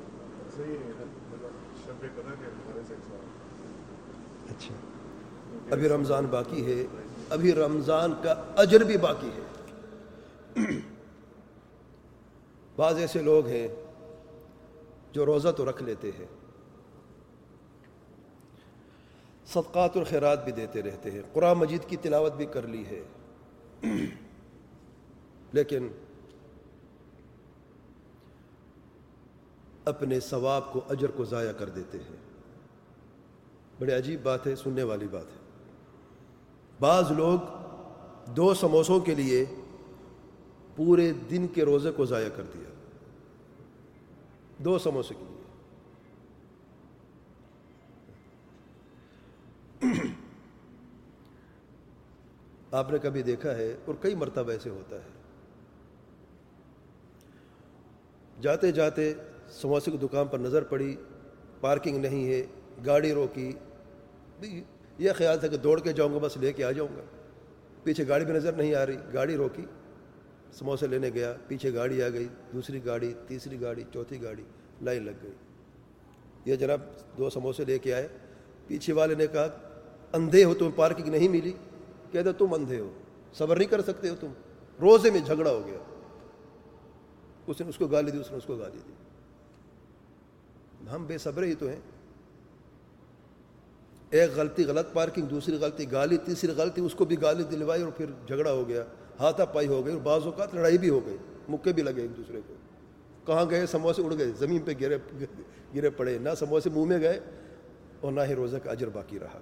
اچھا, ابھی رمضان باقی ہے, ابھی رمضان کا اجر بھی باقی ہے. بعض ایسے لوگ ہیں جو روزہ تو رکھ لیتے ہیں, صدقات اور خیرات بھی دیتے رہتے ہیں, قرآن مجید کی تلاوت بھی کر لی ہے, لیکن اپنے ثواب کو, اجر کو ضائع کر دیتے ہیں. بڑی عجیب بات ہے, سننے والی بات ہے. بعض لوگ دو سموسوں کے لیے پورے دن کے روزے کو ضائع کر دیا, دو سموسے کے لیے. آپ نے کبھی دیکھا ہے, اور کئی مرتبہ ایسے ہوتا ہے, جاتے جاتے سموسے کی دکان پر نظر پڑی, پارکنگ نہیں ہے, گاڑی روکی, یہ خیال تھا کہ دوڑ کے جاؤں گا, بس لے کے آ جاؤں گا. پیچھے گاڑی بھی نظر نہیں آ رہی, گاڑی روکی, سموسے لینے گیا, پیچھے گاڑی آ گئی, دوسری گاڑی, تیسری گاڑی, چوتھی گاڑی, لائن لگ گئی. یہ جناب دو سموسے لے کے آئے, پیچھے والے نے کہا اندھے ہو, تمہیں پارکنگ نہیں ملی. کہتے تم اندھے ہو, صبر نہیں کر سکتے ہو تم. روزے میں جھگڑا ہو گیا, اس نے اس کو گالی دی, اس نے اس کو گالی دی. ہم بے صبر ہی تو ہیں. ایک غلطی غلط پارکنگ, دوسری غلطی گالی, تیسری غلطی اس کو بھی گالی دلوائی, اور پھر جھگڑا ہو گیا, ہاتھا پائی ہو گئی, اور بعض اوقات لڑائی بھی ہو گئی, مکے بھی لگے ایک دوسرے کو. کہاں گئے, سموسے اڑ گئے, زمین پہ گرے گرے پڑے, نہ سموسے منہ میں گئے اور نہ ہی روزہ کا اجر باقی رہا.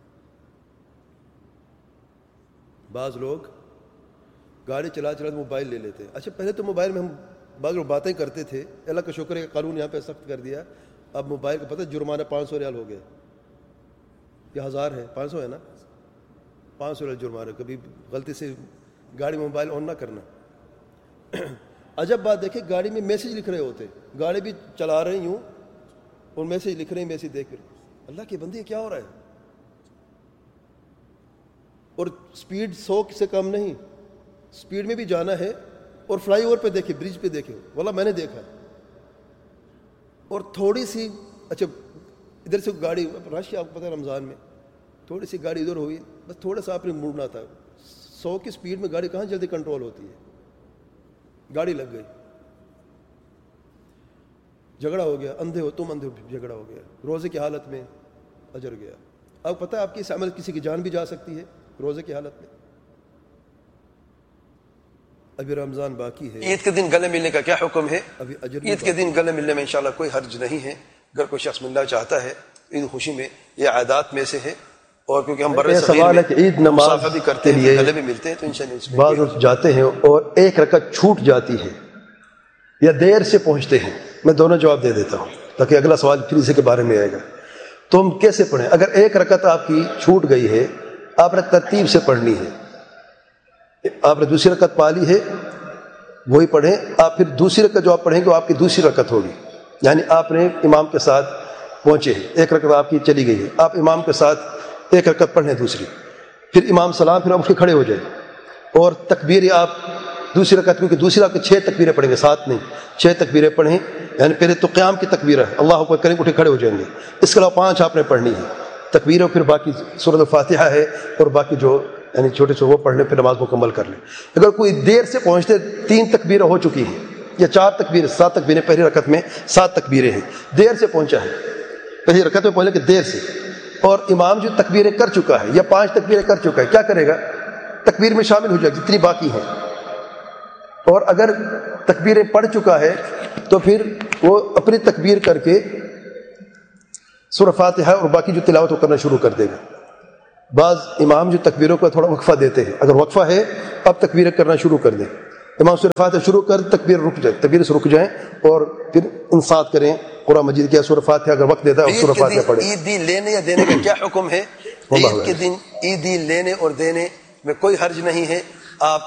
بعض لوگ گاڑی چلا چلا موبائل لے لیتے. اچھا, پہلے تو موبائل میں ہم بعض لوگ باتیں کرتے تھے, اللہ کا شکر ہے کہ قانون یہاں پہ سخت کر دیا. اب موبائل کا پتہ جرمانہ پانچ سو ریال ہو گیا, یا ہزار ہے, پانچ سو ہے نا, پانچ سو ریال جرمانہ. کبھی غلطی سے گاڑی میں موبائل آن نہ کرنا. عجب بات دیکھیں, گاڑی میں میسیج لکھ رہے ہوتے, گاڑی بھی چلا رہے یوں اور میسیج لکھ رہے ہیں, میسیج دیکھ کر اللہ کے بندے کیا ہو رہا ہے. اور سپیڈ سو سے کم نہیں, سپیڈ میں بھی جانا ہے. اور فلائی اوور پہ دیکھے, برج پہ دیکھے, واللہ میں نے دیکھا. اور تھوڑی سی, اچھا ادھر سے گاڑی رش, آپ کو پتہ ہے رمضان میں تھوڑی سی گاڑی ادھر ہوئی, بس تھوڑا سا آپ نے مڑنا تھا. سو کی سپیڈ میں گاڑی کہاں جلدی کنٹرول ہوتی ہے, گاڑی لگ گئی, جھگڑا ہو گیا. اندھے ہو تم, اندھے ہو, جھگڑا ہو گیا. روزے کی حالت میں اجر گیا. اب پتہ ہے آپ کی اس عمل کسی کی جان بھی جا سکتی ہے روزے کی حالت میں. ابھی رمضان باقی ہے. عید کے دن گلے ملنے کا کیا حکم ہے؟ ابھی اجر عید کے دن گلے ملنے میں انشاءاللہ کوئی حرج نہیں ہے. اگر کوئی شخص ملنا چاہتا ہے عید خوشی میں, یہ عادات میں سے ہے. اور کیونکہ ہم برے سوال ہے کہ عید نماز بھی کرتے ہیں, گلے بھی ملتے ہیں, تو انشاءاللہ بعض لوگ جاتے ہیں اور ایک رکعت چھوٹ جاتی ہے یا دیر سے پہنچتے ہیں. میں دونوں جواب دے دیتا ہوں تاکہ اگلا سوال پھر اسی کے بارے میں آئے گا. تو ہم کیسے پڑھیں؟ اگر ایک رکعت آپ کی چھوٹ گئی ہے, آپ نے ترتیب سے پڑھنی ہے. آپ نے دوسری رکعت پا لی ہے, وہی پڑھیں. آپ پھر دوسری رکعت جو آپ پڑھیں گے وہ آپ کی دوسری رکعت ہوگی. یعنی آپ نے امام کے ساتھ پہنچے ہیں, ایک رکعت آپ کی چلی گئی ہے, آپ امام کے ساتھ ایک رکعت پڑھیں دوسری, پھر امام سلام, پھر آپ اٹھ کے کھڑے ہو جائیں اور تکبیر آپ دوسری رکعت, کیونکہ دوسری رکعت چھ تکبیریں پڑھیں گے, سات نہیں, چھ تکبیریں پڑھیں. یعنی پہلے تو قیام کی تکبیر ہے, اللہ اکبر کریں, اٹھے کھڑے ہو جائیں گے. اس کے علاوہ پانچ آپ نے پڑھنی ہے تکبیریں, پھر باقی سورۃ الفاتحہ ہے اور باقی جو یعنی چھوٹے چھوٹے وہ پڑھ لیں, پھر نماز مکمل کر لیں. اگر کوئی دیر سے پہنچتے, تین تکبیریں ہو چکی ہیں یا چار تکبیریں, سات تکبیریں, پہلی رکعت میں سات تکبیریں ہیں, دیر سے پہنچا ہے, پہلی رکعت میں پہنچے کہ دیر سے, اور امام جو تکبیریں کر چکا ہے یا پانچ تکبیریں کر چکا ہے, کیا کرے گا؟ تکبیر میں شامل ہو جائے جتنی باقی ہیں، اور اگر تکبیریں پڑھ چکا ہے تو پھر وہ اپنی تکبیر کر کے سورہ فاتحہ اور باقی جو تلاوت وہ کرنا شروع کر دے گا۔ بعض امام جو تکبیروں کا تھوڑا وقفہ دیتے ہیں، اگر وقفہ ہے اب تکبیریں کرنا شروع کر دیں، امام سورہ فاتحہ شروع کر تکبیر رک جائے، تکبیر سے رک جائیں اور پھر انصات کریں قرآن مجید کیا سورہ فاتحہ اگر وقت دیتا ہے اور سورہ فاتحہ پڑھیں۔ عید دی لینے یا دینے کا کیا حکم ہے؟ عید کے دن عیدی لینے اور دینے میں کوئی حرج نہیں ہے، آپ